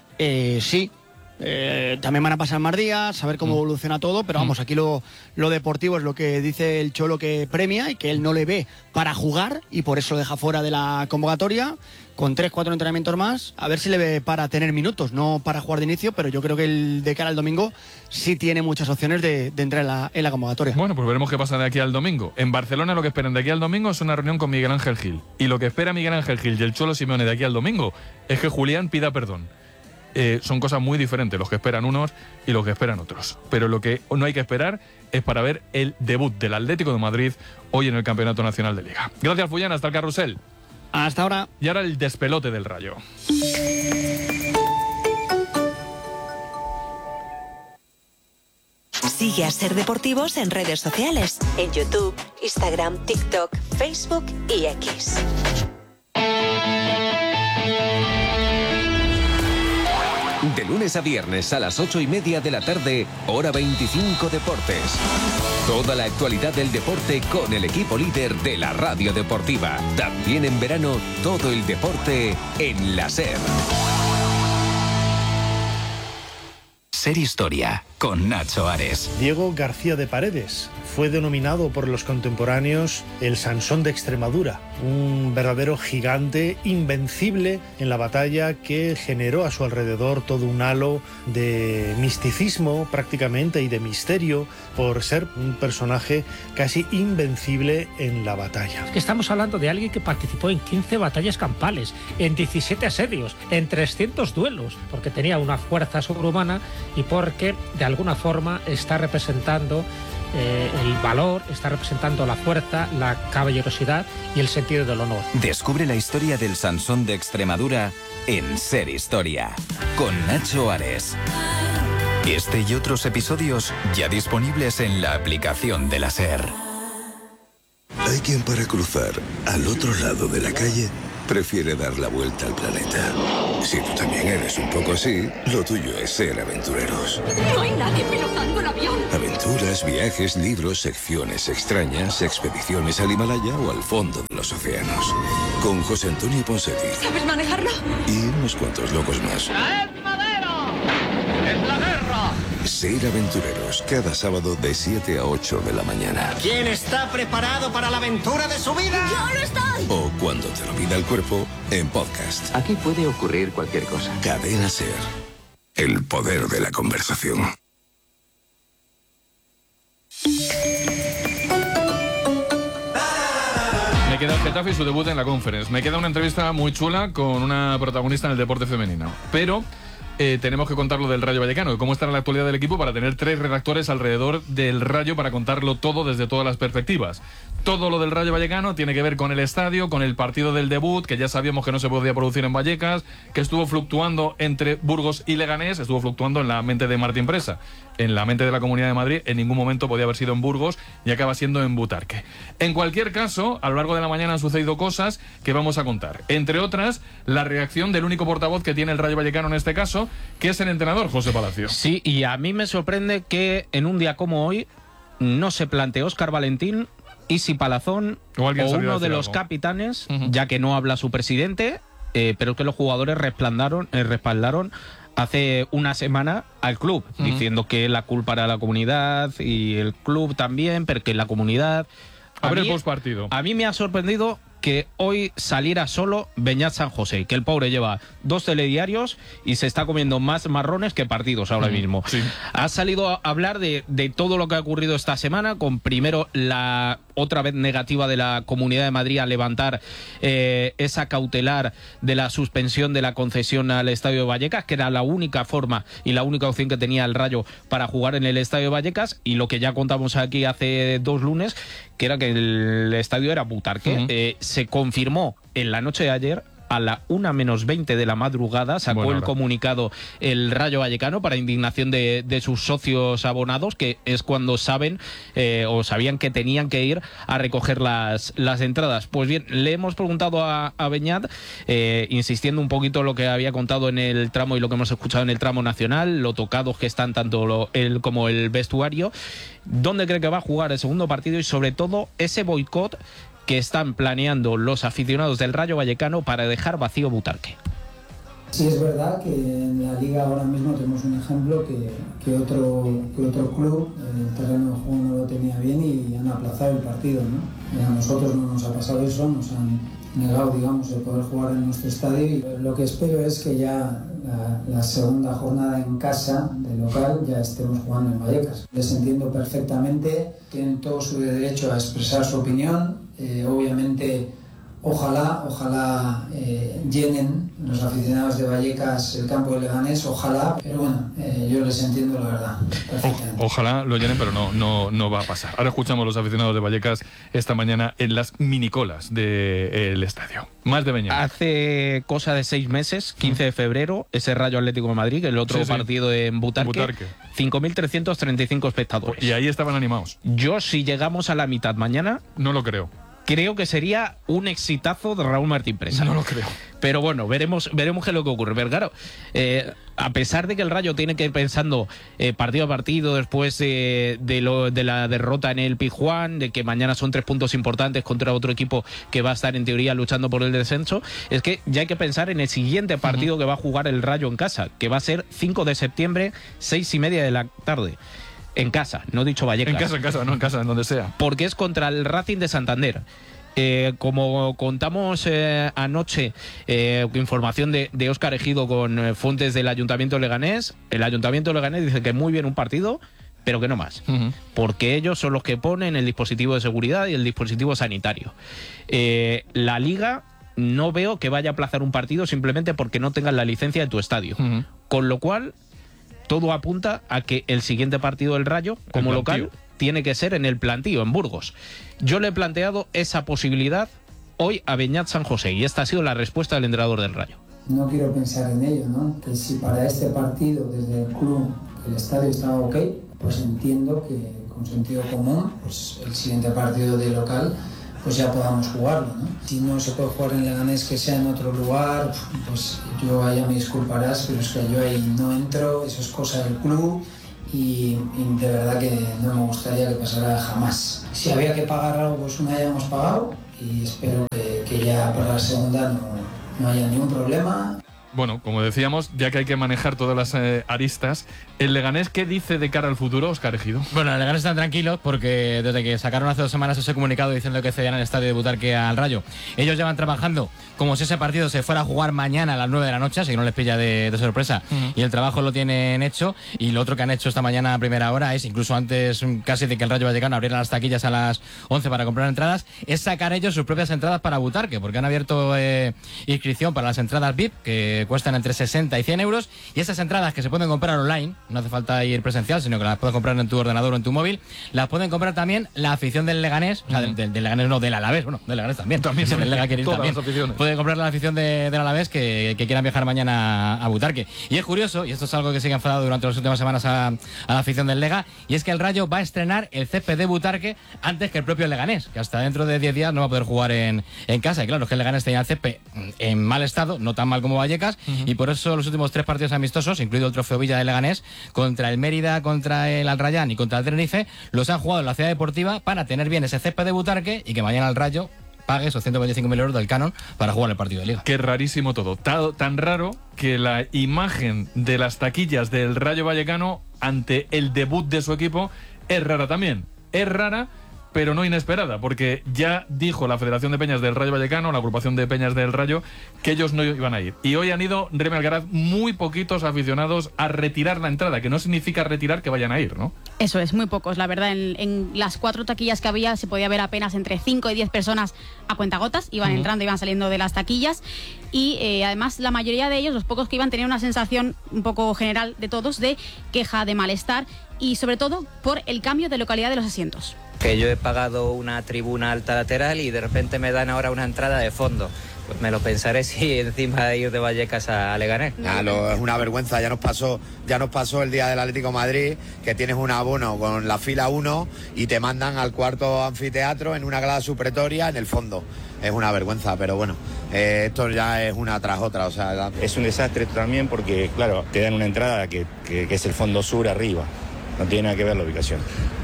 eh, sí. Eh, también van a pasar más días, a ver cómo mm. evoluciona todo, pero vamos, aquí lo, lo deportivo es lo que dice el Cholo que premia y que él no le ve para jugar y por eso lo deja fuera de la convocatoria con tres, cuatro entrenamientos más, a ver si le ve para tener minutos, no para jugar de inicio, pero yo creo que el de cara al domingo sí tiene muchas opciones de, de entrar en la, en la convocatoria. Bueno, pues veremos qué pasa de aquí al domingo. En Barcelona lo que esperan de aquí al domingo es una reunión con Miguel Ángel Gil y lo que espera Miguel Ángel Gil y el Cholo Simeone de aquí al domingo es que Julián pida perdón. Eh, son cosas muy diferentes los que esperan unos y los que esperan otros. Pero lo que no hay que esperar es para ver el debut del Atlético de Madrid hoy en el Campeonato Nacional de Liga. Gracias, Fullana. Hasta el carrusel. Hasta ahora. Y ahora el despelote del Rayo. Sigue a Ser Deportivos en redes sociales. En YouTube, Instagram, TikTok, Facebook y X. De lunes a viernes a las ocho y media de la tarde, hora veinticinco Deportes. Toda la actualidad del deporte con el equipo líder de la radio deportiva. También en verano, todo el deporte en la SER. Ser Historia, con Nacho Ares. Diego García de Paredes fue denominado por los contemporáneos el Sansón de Extremadura, un verdadero gigante invencible en la batalla que generó a su alrededor todo un halo de misticismo prácticamente y de misterio por ser un personaje casi invencible en la batalla. Estamos hablando de alguien que participó en quince batallas campales, en diecisiete asedios, en trescientos duelos, porque tenía una fuerza sobrehumana y porque de alguna forma está representando eh, el valor, está representando la fuerza, la caballerosidad y el sentido del honor. Descubre la historia del Sansón de Extremadura en Ser Historia, con Nacho Ares. Este y otros episodios ya disponibles en la aplicación de la SER. Hay quien para cruzar al otro lado de la calle prefiere dar la vuelta al planeta. Si tú también eres un poco así, lo tuyo es ser aventureros. No hay nadie pilotando el avión. Aventuras, viajes, libros, secciones extrañas, expediciones al Himalaya o al fondo de los océanos. Con José Antonio Ponseti. ¿Sabes manejarlo? Y unos cuantos locos más. ¡Es madero! ¡Es la guerra! Ser aventureros, cada sábado de siete a ocho de la mañana. ¿Quién está preparado para la aventura de su vida? ¡Yo lo estoy! O cuando te lo pida el cuerpo, en podcast. Aquí puede ocurrir cualquier cosa. Cadena SER. El poder de la conversación. Me queda el Getafe y su debut en la Conference. Me queda una entrevista muy chula con una protagonista en el deporte femenino. Pero eh, tenemos que contar lo del Rayo Vallecano y cómo está en la actualidad del equipo para tener tres redactores alrededor del Rayo para contarlo todo desde todas las perspectivas. Todo lo del Rayo Vallecano tiene que ver con el estadio, con el partido del debut, que ya sabíamos que no se podía producir en Vallecas, que estuvo fluctuando entre Burgos y Leganés, estuvo fluctuando en la mente de Martín Presa. En la mente de la Comunidad de Madrid, en ningún momento podía haber sido en Burgos y acaba siendo en Butarque. En cualquier caso, a lo largo de la mañana han sucedido cosas que vamos a contar. Entre otras, la reacción del único portavoz que tiene el Rayo Vallecano en este caso, que es el entrenador, José Palacio. Sí, y a mí me sorprende que en un día como hoy no se plantee Óscar Valentín, Isi Palazón o, o uno de los algo. capitanes, uh-huh. ya que no habla su presidente, eh, pero que los jugadores respaldaron, eh, respaldaron hace una semana al club, uh-huh. diciendo que la culpa era la comunidad y el club también, pero que la comunidad... A, a ver mí, el postpartido. A mí me ha sorprendido que hoy saliera solo Beñat San José, que el pobre lleva dos telediarios y se está comiendo más marrones que partidos ahora mm, mismo. Sí. Ha salido a hablar de, de todo lo que ha ocurrido esta semana, con primero la otra vez negativa de la Comunidad de Madrid a levantar eh, esa cautelar de la suspensión de la concesión al Estadio de Vallecas, que era la única forma y la única opción que tenía el Rayo para jugar en el Estadio de Vallecas, y lo que ya contamos aquí hace dos lunes, que era que el estadio era Butarque. Uh-huh. eh, se confirmó en la noche de ayer, a la una menos veinte de la madrugada, sacó bueno, el comunicado el Rayo Vallecano para indignación de, de sus socios abonados, que es cuando saben eh, o sabían que tenían que ir a recoger las, las entradas. Pues bien, le hemos preguntado a, a Beñat, eh, insistiendo un poquito en lo que había contado en el tramo y lo que hemos escuchado en el tramo nacional, lo tocados que están tanto lo, él como el vestuario, dónde cree que va a jugar el segundo partido y sobre todo ese boicot que están planeando los aficionados del Rayo Vallecano para dejar vacío Butarque. Sí, es verdad que en la Liga ahora mismo tenemos un ejemplo que, que, otro, que otro club, el terreno de juego no lo tenía bien y han aplazado el partido, ¿no? A nosotros no nos ha pasado eso, nos han negado, digamos, de poder jugar en nuestro estadio, y lo que espero es que ya la, la segunda jornada en casa de local ya estemos jugando en Vallecas. Les entiendo perfectamente, tienen todo su derecho a expresar su opinión. Eh, obviamente, ojalá, ojalá eh, llenen los aficionados de Vallecas el campo de Leganés, ojalá, pero bueno, eh, yo les entiendo la verdad perfectamente. O, ojalá lo llenen, pero no, no, no va a pasar. Ahora escuchamos a los aficionados de Vallecas esta mañana en las minicolas del estadio. Más de Beñat. Hace cosa de seis meses, quince de febrero, ese Rayo Atlético de Madrid, el otro sí, sí. partido en Butarque, Butarque. cinco mil trescientos treinta y cinco espectadores. Y ahí estaban animados. Yo, si llegamos a la mitad mañana... No lo creo. Creo que sería un exitazo de Raúl Martín Presa. No lo creo. Pero bueno, veremos veremos qué es lo que ocurre. Pero claro, eh, a pesar de que el Rayo tiene que ir pensando eh, partido a partido después de, de, lo, de la derrota en el Pizjuán, de que mañana son tres puntos importantes contra otro equipo que va a estar en teoría luchando por el descenso, es que ya hay que pensar en el siguiente partido uh-huh. que va a jugar el Rayo en casa, que va a ser cinco de septiembre, seis y media de la tarde. En casa, no he dicho Vallecas. En casa, en casa, no en casa, en donde sea. Porque es contra el Racing de Santander. Eh, como contamos eh, anoche, eh, información de, de Óscar Ejido con eh, fuentes del Ayuntamiento Leganés, el Ayuntamiento Leganés dice que muy bien un partido, pero que no más. Uh-huh. Porque ellos son los que ponen el dispositivo de seguridad y el dispositivo sanitario. Eh, la Liga no veo que vaya a aplazar un partido simplemente porque no tengan la licencia de tu estadio. Uh-huh. Con lo cual... todo apunta a que el siguiente partido del Rayo, como local, tiene que ser en el plantío, en Burgos. Yo le he planteado esa posibilidad hoy a Beñat San José, y esta ha sido la respuesta del entrenador del Rayo. No quiero pensar en ello, ¿no? Que si para este partido, desde el club el estadio estaba ok, pues entiendo que con sentido común, pues el siguiente partido de local, pues ya podamos jugarlo, ¿no? Si no se puede jugar en Leganés, que sea en otro lugar, pues yo ahí me disculparás, pero es que yo ahí no entro, eso es cosa del club y, y de verdad que no me gustaría que pasara jamás. Si había que pagar algo, pues una ya hemos pagado y espero que, que ya para la segunda no, no haya ningún problema. Bueno, como decíamos, ya que hay que manejar todas las eh, aristas, ¿el Leganés qué dice de cara al futuro, Óscar Ejido? Bueno, el Leganés están tranquilos porque desde que sacaron hace dos semanas ese comunicado diciendo que cedían el estadio de Butarque al Rayo, ellos llevan trabajando como si ese partido se fuera a jugar mañana a las nueve de la noche, así que no les pilla de, de sorpresa, uh-huh. y el trabajo lo tienen hecho, y lo otro que han hecho esta mañana a primera hora es, incluso antes casi de que el Rayo Vallecano abriera las taquillas a las once para comprar entradas, es sacar ellos sus propias entradas para Butarque, porque han abierto eh, inscripción para las entradas V I P, que cuestan entre sesenta y cien euros, y esas entradas que se pueden comprar online, no hace falta ir presencial, sino que las puedes comprar en tu ordenador o en tu móvil, las pueden comprar también la afición del Leganés, o sea, del, del, del Leganés no, del Alavés, bueno, del Leganés también, también, del Lega quiere ir también, puede comprar la afición de, del Alavés que, que quieran viajar mañana a Butarque. Y es curioso, y esto es algo que sí que ha enfadado durante las últimas semanas a, a la afición del Lega, y es que el Rayo va a estrenar el césped de Butarque antes que el propio Leganés, que hasta dentro de diez días no va a poder jugar en, en casa, y claro, es que el Leganés tenía el césped en mal estado, no tan mal como Vallecas, uh-huh. y por eso los últimos tres partidos amistosos, incluido el Trofeo Villa de Leganés, contra el Mérida, contra el Al Rayán y contra el Tenerife, los han jugado en la ciudad deportiva para tener bien ese césped de Butarque y que mañana el Rayo pague esos ciento veinticinco mil euros del canon para jugar el partido de Liga. Qué rarísimo todo. Tan, tan raro que la imagen de las taquillas del Rayo Vallecano ante el debut de su equipo es rara también. Es rara, pero no inesperada, porque ya dijo la Federación de Peñas del Rayo Vallecano, la agrupación de Peñas del Rayo, que ellos no iban a ir. Y hoy han ido, Remy Alcaraz, muy poquitos aficionados a retirar la entrada, que no significa retirar que vayan a ir, ¿no? Eso es, muy pocos, la verdad. En, en las cuatro taquillas que había se podía ver apenas entre cinco y diez personas a cuentagotas, iban uh-huh. entrando, iban saliendo de las taquillas, y eh, además la mayoría de ellos, los pocos que iban, tenían una sensación un poco general de todos de queja, de malestar, y sobre todo por el cambio de localidad de los asientos. Que yo he pagado una tribuna alta lateral y de repente me dan ahora una entrada de fondo. Pues me lo pensaré si encima de ir de Vallecas a Leganés. Ya, lo, es una vergüenza, ya nos pasó ya nos pasó el día del Atlético de Madrid, que tienes un abono con la fila uno y te mandan al cuarto anfiteatro en una grada supletoria en el fondo. Es una vergüenza, pero bueno, eh, esto ya es una tras otra. O sea, la... Es un desastre también porque, claro, te dan una entrada que, que, que es el fondo sur arriba. No tiene nada que ver la ubicación.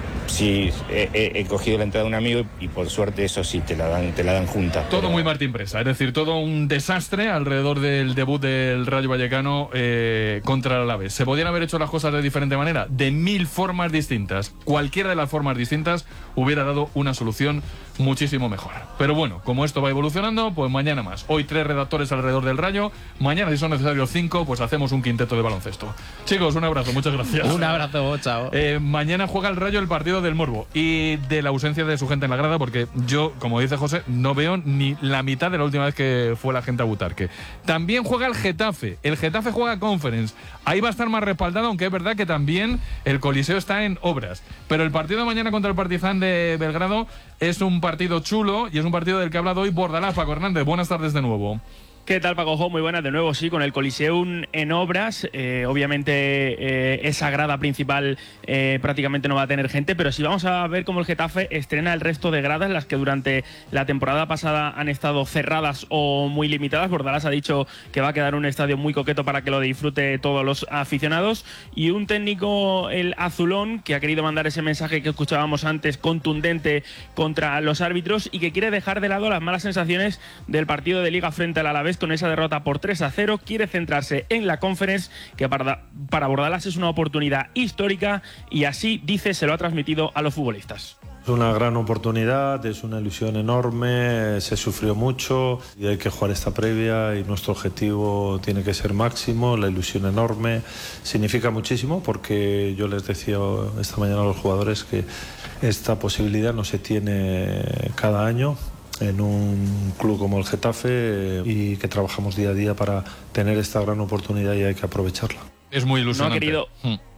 Sí, he, he, he cogido la entrada de un amigo y, y por suerte eso sí, te la dan, te la dan junta. Todo pero... muy Martín Presa, es decir, todo un desastre alrededor del debut del Rayo Vallecano eh, contra el Alavés. ¿Se podían haber hecho las cosas de diferente manera? De mil formas distintas. Cualquiera de las formas distintas hubiera dado una solución muchísimo mejor. Pero bueno, como esto va evolucionando, pues mañana más. Hoy tres redactores alrededor del Rayo, mañana si son necesarios cinco, pues hacemos un quinteto de baloncesto. Chicos, un abrazo, muchas gracias. Un abrazo, chao. Eh, mañana juega el Rayo el partido del Morbo y de la ausencia de su gente en la grada, porque yo, como dice José, no veo ni la mitad de la última vez que fue la gente a Butarque. También juega el Getafe, el Getafe juega Conference, ahí va a estar más respaldado, aunque es verdad que también el Coliseo está en obras, pero el partido de mañana contra el Partizan de Belgrado es un partido chulo y es un partido del que ha hablado hoy Bordalás. Paco Hernández, buenas tardes de nuevo. ¿Qué tal, Paco Jo? Muy buenas de nuevo, sí, con el Coliseum en obras. Eh, obviamente eh, esa grada principal eh, prácticamente no va a tener gente, pero sí vamos a ver cómo el Getafe estrena el resto de gradas, las que durante la temporada pasada han estado cerradas o muy limitadas. Bordalás ha dicho que va a quedar un estadio muy coqueto para que lo disfrute todos los aficionados, y un técnico, el azulón, que ha querido mandar ese mensaje que escuchábamos antes, contundente contra los árbitros, y que quiere dejar de lado las malas sensaciones del partido de Liga frente al Alavés con esa derrota por tres a cero. Quiere centrarse en la Conference, que para, para Bordalás es una oportunidad histórica, y así, dice, se lo ha transmitido a los futbolistas. Es una gran oportunidad, es una ilusión enorme, se sufrió mucho y hay que jugar esta previa, y nuestro objetivo tiene que ser máximo. La ilusión enorme significa muchísimo, porque yo les decía esta mañana a los jugadores que esta posibilidad no se tiene cada año en un club como el Getafe, y que trabajamos día a día para tener esta gran oportunidad y hay que aprovecharla. Es muy ilusionante. No ha querido...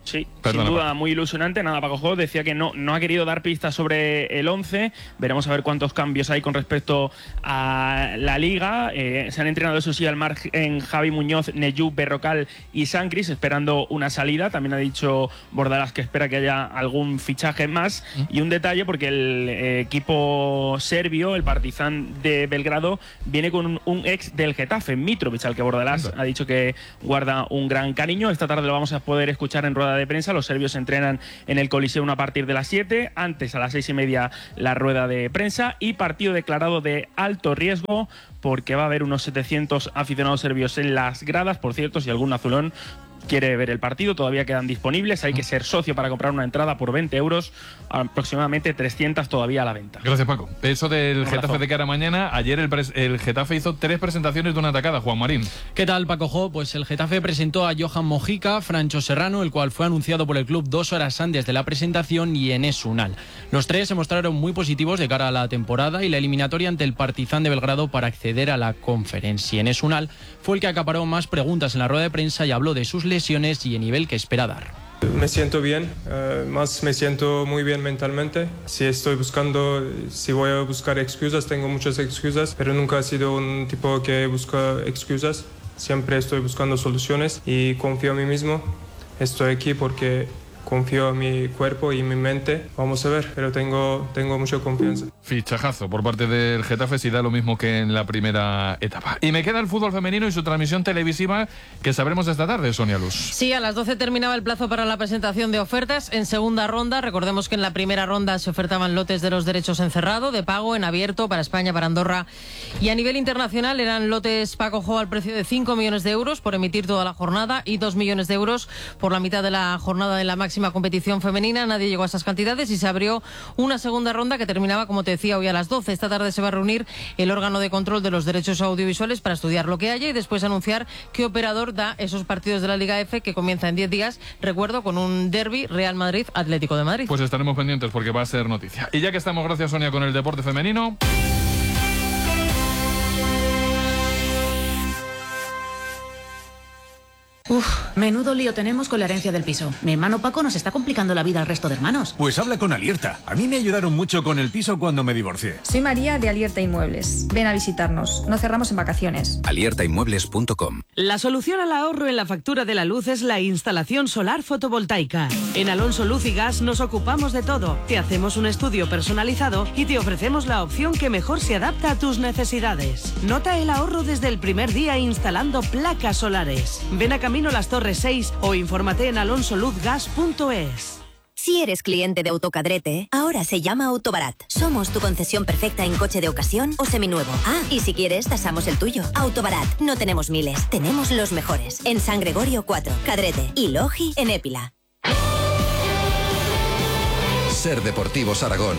Sí, Perdona, sin duda, Paco. muy ilusionante. Nada, Paco Jo decía que no, no ha querido dar pistas sobre el once. Veremos a ver cuántos cambios hay con respecto a la Liga. Eh, se han entrenado, eso sí, al margen Javi Muñoz, Neyú, Berrocal y Sancris, esperando una salida. También ha dicho Bordalás que espera que haya algún fichaje más. ¿Mm? Y un detalle, porque el eh, equipo serbio, el Partizan de Belgrado, viene con un, un ex del Getafe, Mitrovic, al que Bordalás ha dicho que guarda un gran cariño. Esta tarde lo vamos a poder escuchar en rueda de prensa. Los serbios entrenan en el Coliseum a partir de las siete, antes a las seis y media la rueda de prensa, y partido declarado de alto riesgo porque va a haber unos setecientos aficionados serbios en las gradas. Por cierto, si algún azulón quiere ver el partido, todavía quedan disponibles. Hay que ser socio para comprar una entrada por veinte euros, aproximadamente trescientas todavía a la venta. Gracias, Paco. Eso del Getafe de cara a mañana. Ayer el, el Getafe hizo tres presentaciones de una atacada. Juan Marín. ¿Qué tal, Paco Jo? Pues el Getafe presentó a Johan Mojica, Francho Serrano, el cual fue anunciado por el club dos horas antes de la presentación, y Enes Unal. Los tres se mostraron muy positivos de cara a la temporada y la eliminatoria ante el Partizan de Belgrado para acceder a la Conference. Y Enes Unal fue el que acaparó más preguntas en la rueda de prensa y habló de sus lesiones y el nivel que espera dar. Me siento bien, uh, más me siento muy bien mentalmente. Si estoy buscando, si voy a buscar excusas, tengo muchas excusas, pero nunca he sido un tipo que busca excusas. Siempre estoy buscando soluciones y confío en mí mismo. Estoy aquí porque confío en mi cuerpo y en mi mente. Vamos a ver, pero tengo, tengo mucha confianza. Fichajazo por parte del Getafe, si da lo mismo que en la primera etapa. Y me queda el fútbol femenino y su transmisión televisiva, que sabremos esta tarde, Sonia Luz. Sí, a las doce terminaba el plazo para la presentación de ofertas en segunda ronda. Recordemos que en la primera ronda se ofertaban lotes de los derechos en cerrado, de pago, en abierto, para España, para Andorra. Y a nivel internacional eran lotes Paco Jo al precio de cinco millones de euros por emitir toda la jornada y dos millones de euros por la mitad de la jornada de la máxima competición femenina. Nadie llegó a esas cantidades y se abrió una segunda ronda que terminaba, como te decía, hoy a las doce. Esta tarde se va a reunir el órgano de control de los derechos audiovisuales para estudiar lo que haya y después anunciar qué operador da esos partidos de la Liga F, que comienza en diez días, recuerdo, con un derbi Real Madrid-Atlético de Madrid. Pues estaremos pendientes porque va a ser noticia. Y ya que estamos, gracias Sonia, con el deporte femenino. Uf, menudo lío tenemos con la herencia del piso. Mi hermano Paco nos está complicando la vida al resto de hermanos. Pues habla con Alierta. A mí me ayudaron mucho con el piso cuando me divorcié. Soy María de Alierta Inmuebles. Ven a visitarnos. No cerramos en vacaciones. alierta inmuebles punto com. La solución al ahorro en la factura de la luz es la instalación solar fotovoltaica. En Alonso Luz y Gas nos ocupamos de todo. Te hacemos un estudio personalizado y te ofrecemos la opción que mejor se adapta a tus necesidades. Nota el ahorro desde el primer día instalando placas solares. Ven a Camino Las Torres seis o infórmate en alonso luz gas punto es. Si eres cliente de Autocadrete, ahora se llama Autobarat. Somos tu concesión perfecta en coche de ocasión o seminuevo. Ah, y si quieres, tasamos el tuyo. Autobarat, no tenemos miles, tenemos los mejores. En San Gregorio cuatro, Cadrete y Logi en Épila. Ser Deportivos Aragón.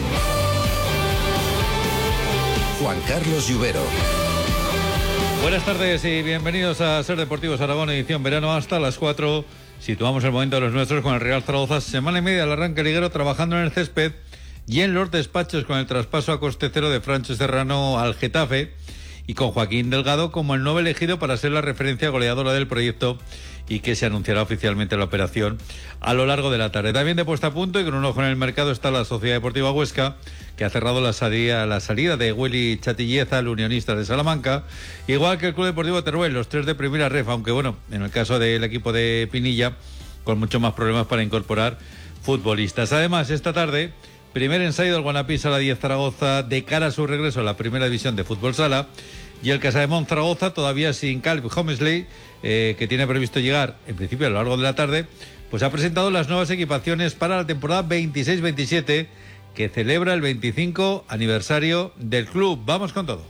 Juan Carlos Lluvero. Buenas tardes y bienvenidos a Ser Deportivos Aragón, edición verano hasta las cuatro. Situamos el momento de los nuestros con el Real Zaragoza. Semana y media al arranque liguero, trabajando en el césped y en los despachos con el traspaso a coste cero de Francho Serrano al Getafe, y con Joaquín Delgado como el nuevo elegido para ser la referencia goleadora del proyecto, y que se anunciará oficialmente la operación a lo largo de la tarde. También de puesta a punto y con un ojo en el mercado está la Sociedad Deportiva Huesca, que ha cerrado la salida, la salida de Willy Chatilleza, el unionista de Salamanca, igual que el Club Deportivo Teruel, los tres de primera ref, aunque bueno, en el caso del equipo de Pinilla, con muchos más problemas para incorporar futbolistas. Además, esta tarde, primer ensayo del Guanapí Sala diez Zaragoza de cara a su regreso a la primera división de fútbol sala, y el Casademont Zaragoza todavía sin Calvin Homesley, eh, que tiene previsto llegar en principio a lo largo de la tarde, pues ha presentado las nuevas equipaciones para la temporada veintiséis veintisiete, que celebra el veinticinco aniversario del club. Vamos con todo.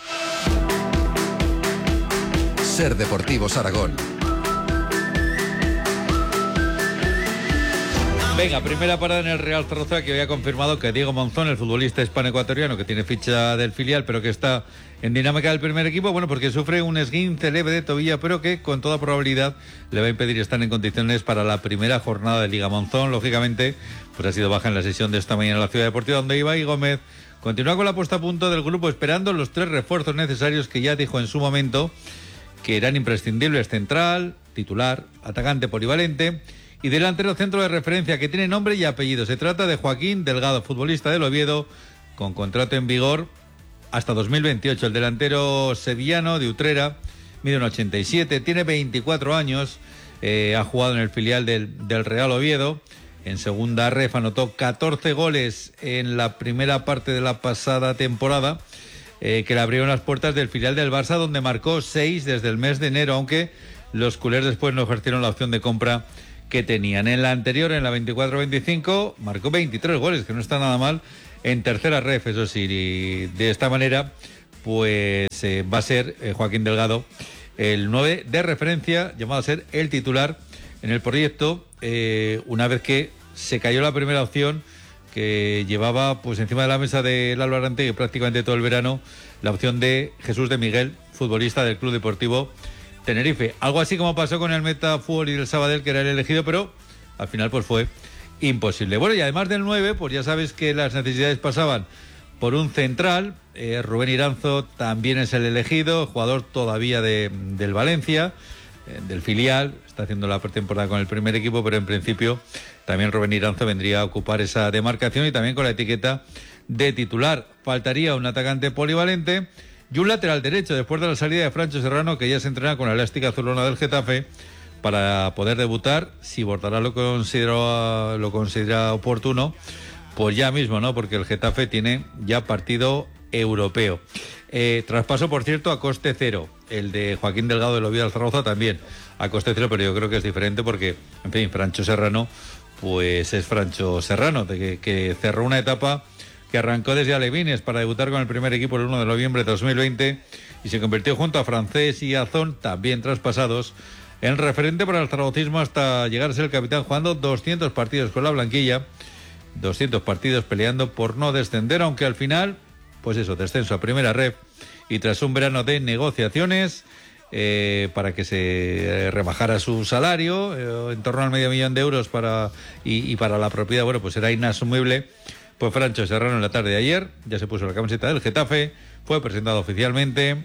Ser Deportivos Aragón. Venga, primera parada en el Real Zaragoza, que hoy ha confirmado que Diego Monzón, el futbolista hispano-ecuatoriano, que tiene ficha del filial, pero que está en dinámica del primer equipo, bueno, porque sufre un esguince leve de tobilla, pero que con toda probabilidad le va a impedir estar en condiciones para la primera jornada de Liga. Monzón, lógicamente, pues ha sido baja en la sesión de esta mañana en la Ciudad Deportiva, donde Ibai Gómez continúa con la puesta a punto del grupo, esperando los tres refuerzos necesarios que ya dijo en su momento que eran imprescindibles: central, titular, atacante polivalente y delantero centro de referencia que tiene nombre y apellido. Se trata de Joaquín Delgado, futbolista del Oviedo, con contrato en vigor hasta dos mil veintiocho. El delantero sevillano de Utrera mide un ochenta y siete, tiene veinticuatro años, eh, ha jugado en el filial del, del Real Oviedo. En segunda ref anotó catorce goles en la primera parte de la pasada temporada, eh, que le abrieron las puertas del filial del Barça, donde marcó seis desde el mes de enero, aunque los culés después no ejercieron la opción de compra que tenían. En la anterior, en la veinticuatro veinticinco, marcó veintitrés goles, que no está nada mal, en tercera ref, eso sí. Y de esta manera, pues eh, va a ser eh, Joaquín Delgado el nueve de referencia, llamado a ser el titular en el proyecto, eh, una vez que se cayó la primera opción que llevaba pues encima de la mesa del Álvaro Arantegui prácticamente todo el verano, la opción de Jesús de Miguel, futbolista del Club Deportivo Tenerife. Algo así como pasó con el Meta Fútbol y del Sabadell, que era el elegido, pero al final pues fue imposible. Bueno, y además del nueve, pues ya sabes que las necesidades pasaban por un central. eh, Rubén Iranzo también es el elegido, jugador todavía de, del Valencia, eh, del filial, está haciendo la pretemporada con el primer equipo, pero en principio también Rubén Iranzo vendría a ocupar esa demarcación y también con la etiqueta de titular. Faltaría un atacante polivalente y un lateral derecho después de la salida de Francho Serrano, que ya se entrena con la elástica azulona del Getafe para poder debutar, si Bordalás lo considera, lo considera oportuno, pues ya mismo, ¿no? Porque el Getafe tiene ya partido europeo. Eh, traspaso, por cierto, a coste cero. El de Joaquín Delgado del Oviedo al Zaragoza también a coste cero, pero yo creo que es diferente porque, en fin, Francho Serrano, pues es Francho Serrano, de que, que cerró una etapa que arrancó desde Alevines para debutar con el primer equipo el uno de noviembre de dos mil veinte y se convirtió junto a Francés y Azón, también traspasados, en referente para el zaragocismo hasta llegar a ser el capitán, jugando doscientos partidos con la blanquilla, doscientos partidos peleando por no descender, aunque al final, pues eso, descenso a primera ref, y tras un verano de negociaciones eh, para que se rebajara su salario, eh, en torno al medio millón de euros para y, y para la propiedad, bueno, pues era inasumible. Pues Francho Serrano en la tarde de ayer ya se puso la camiseta del Getafe, fue presentado oficialmente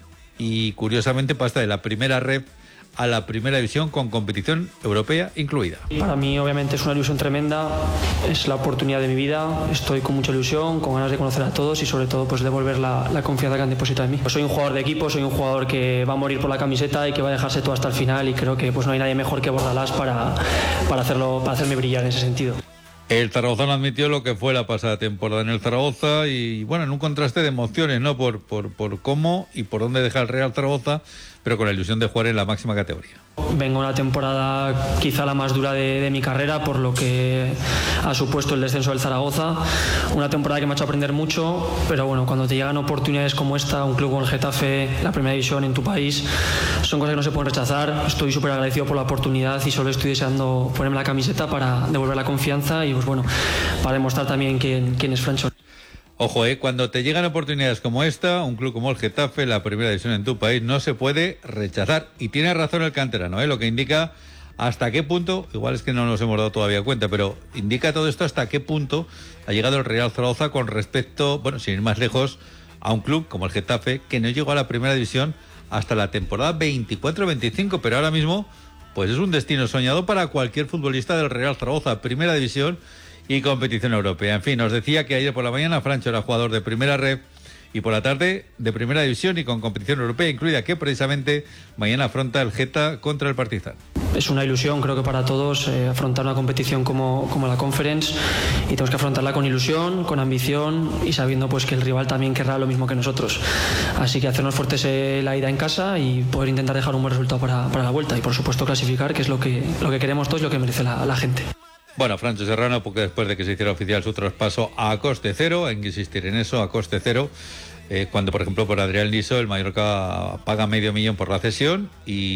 y curiosamente pasa de la primera ref a la primera división con competición europea incluida. Para mí obviamente es una ilusión tremenda, es la oportunidad de mi vida, estoy con mucha ilusión, con ganas de conocer a todos y sobre todo pues devolver la, la confianza que han depositado en mí. Soy un jugador de equipo, soy un jugador que va a morir por la camiseta y que va a dejarse todo hasta el final y creo que pues no hay nadie mejor que Bordalás para, para, hacerlo, para hacerme brillar en ese sentido. El zaragozano admitió lo que fue la pasada temporada en el Zaragoza y bueno, en un contraste de emociones, ¿no? Por, por, por cómo y por dónde deja el Real Zaragoza, pero con la ilusión de jugar en la máxima categoría. Vengo una temporada quizá la más dura de, de mi carrera por lo que ha supuesto el descenso del Zaragoza. Una temporada que me ha hecho aprender mucho, pero bueno, cuando te llegan oportunidades como esta, un club como el Getafe, la primera división en tu país, son cosas que no se pueden rechazar. Estoy súper agradecido por la oportunidad y solo estoy deseando ponerme la camiseta para devolver la confianza y pues bueno, para demostrar también quién, quién es Francho. Ojo, eh, cuando te llegan oportunidades como esta, un club como el Getafe, la primera división en tu país, no se puede rechazar. Y tiene razón el canterano, eh, lo que indica hasta qué punto, igual es que no nos hemos dado todavía cuenta, pero indica todo esto hasta qué punto ha llegado el Real Zaragoza con respecto, bueno, sin ir más lejos, a un club como el Getafe, que no llegó a la primera división hasta la temporada veinticuatro veinticinco, pero ahora mismo, pues es un destino soñado para cualquier futbolista del Real Zaragoza, primera división y competición europea. En fin, os decía que ayer por la mañana Francho era jugador de primera ref y por la tarde de primera división y con competición europea incluida, que precisamente mañana afronta el Geta contra el Partizan. Es una ilusión, creo que para todos, eh, afrontar una competición como, como la Conference y tenemos que afrontarla con ilusión, con ambición y sabiendo pues que el rival también querrá lo mismo que nosotros. Así que hacernos fuertes eh, la ida en casa y poder intentar dejar un buen resultado para, para la vuelta y por supuesto clasificar, que es lo que, lo que queremos todos y lo que merece la, la gente. Bueno, Francho Serrano, porque después de que se hiciera oficial su traspaso a coste cero, hay que insistir en eso, a coste cero, eh, cuando por ejemplo por Adrián Liso el Mallorca paga medio millón por la cesión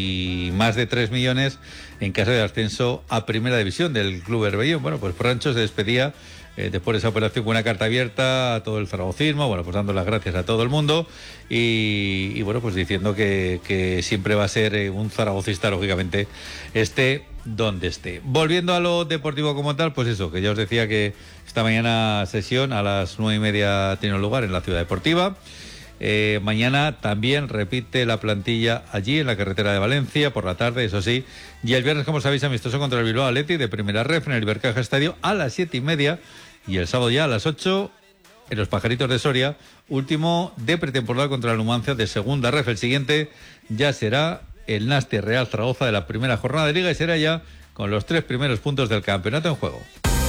y más de tres millones en caso de ascenso a primera división del Club Herbellón. Bueno, pues Francho se despedía eh, después de esa operación con una carta abierta a todo el zaragocismo, bueno, pues dando las gracias a todo el mundo y, y bueno, pues diciendo que, que siempre va a ser eh, un zaragocista, lógicamente, esté donde esté. Volviendo a lo deportivo como tal, pues eso, que ya os decía que esta mañana sesión a las nueve y media tiene lugar en la Ciudad Deportiva Eh, mañana también repite la plantilla allí en la carretera de Valencia por la tarde, eso sí. Y el viernes, como sabéis, amistoso contra el Bilbao Athletic de primera ref en el Ibercaja Estadio a las siete y media. Y el sábado ya a las ocho en los Pajaritos de Soria, último de pretemporada contra el Numancia de segunda ref. El siguiente ya será el Nástic Real Zaragoza de la primera jornada de Liga y será ya con los tres primeros puntos del campeonato en juego.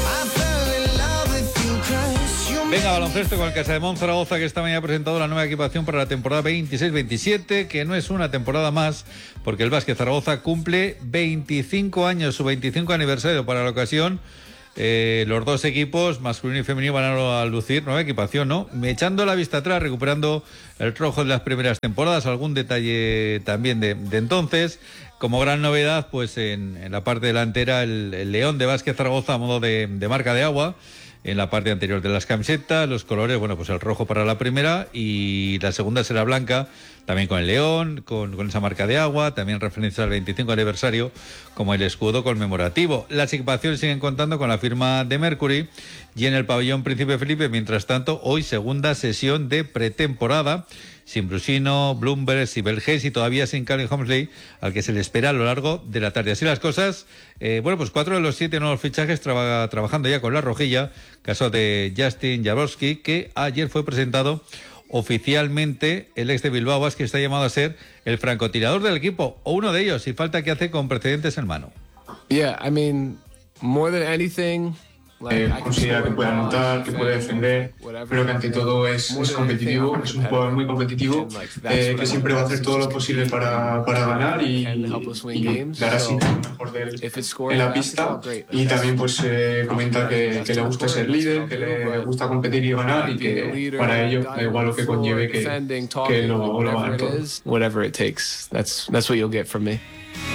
Venga, baloncesto con el Casademón Zaragoza, que esta mañana ha presentado la nueva equipación para la temporada veintiséis veintisiete, que no es una temporada más, porque el Básquet Zaragoza cumple veinticinco años, su veinticinco aniversario para la ocasión. Eh, los dos equipos, masculino y femenino, van a lucir nueva equipación, ¿no? Echando la vista atrás, recuperando el rojo de las primeras temporadas, algún detalle también de, de entonces. Como gran novedad, pues en, en la parte delantera, el, el León de Básquet Zaragoza a modo de, de marca de agua. En la parte anterior de las camisetas, los colores, bueno, pues el rojo para la primera y la segunda será blanca, también con el león, con, con esa marca de agua, también referencia al veinticinco aniversario, como el escudo conmemorativo. Las equipaciones siguen contando con la firma de Mercury y en el pabellón Príncipe Felipe, mientras tanto, hoy segunda sesión de pretemporada, sin Brusino, Bloomberg, Sibelges y todavía sin Callum Homsley, al que se le espera a lo largo de la tarde. Así las cosas, eh, bueno, pues cuatro de los siete nuevos fichajes traba, trabajando ya con la rojilla, caso de Justin Jaworski, que ayer fue presentado oficialmente el ex de Bilbao Basket, que está llamado a ser el francotirador del equipo, o uno de ellos, y falta que hace con precedentes en mano. Yeah, I mean, more than anything... Eh, considera que puede anotar, que puede defender, pero que ante todo es, es competitivo, es un jugador muy competitivo, eh, que siempre va a hacer todo lo posible para, para ganar y, y dar así lo mejor de él en la pista. Y también pues eh, comenta que, que le gusta ser líder, que le gusta competir y ganar y que para ello da igual lo que conlleve, que, que lo, lo va a dar todo. Whatever it takes, that's, that's what you'll get from me.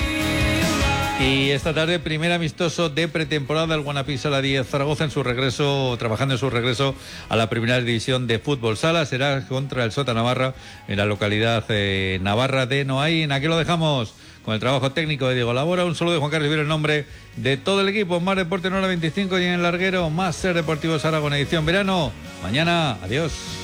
Y esta tarde, primer amistoso de pretemporada, el Guanapí Sala diez Zaragoza en su regreso, trabajando en su regreso a la primera división de fútbol sala, será contra el Sota Navarra en la localidad eh, navarra de Noaín. Aquí lo dejamos con el trabajo técnico de Diego Labora. Un saludo de Juan Carlos Rivero en nombre de todo el equipo. Más Deporte en hora veinticinco y en el larguero, más Ser Deportivos Aragón edición verano. Mañana, adiós.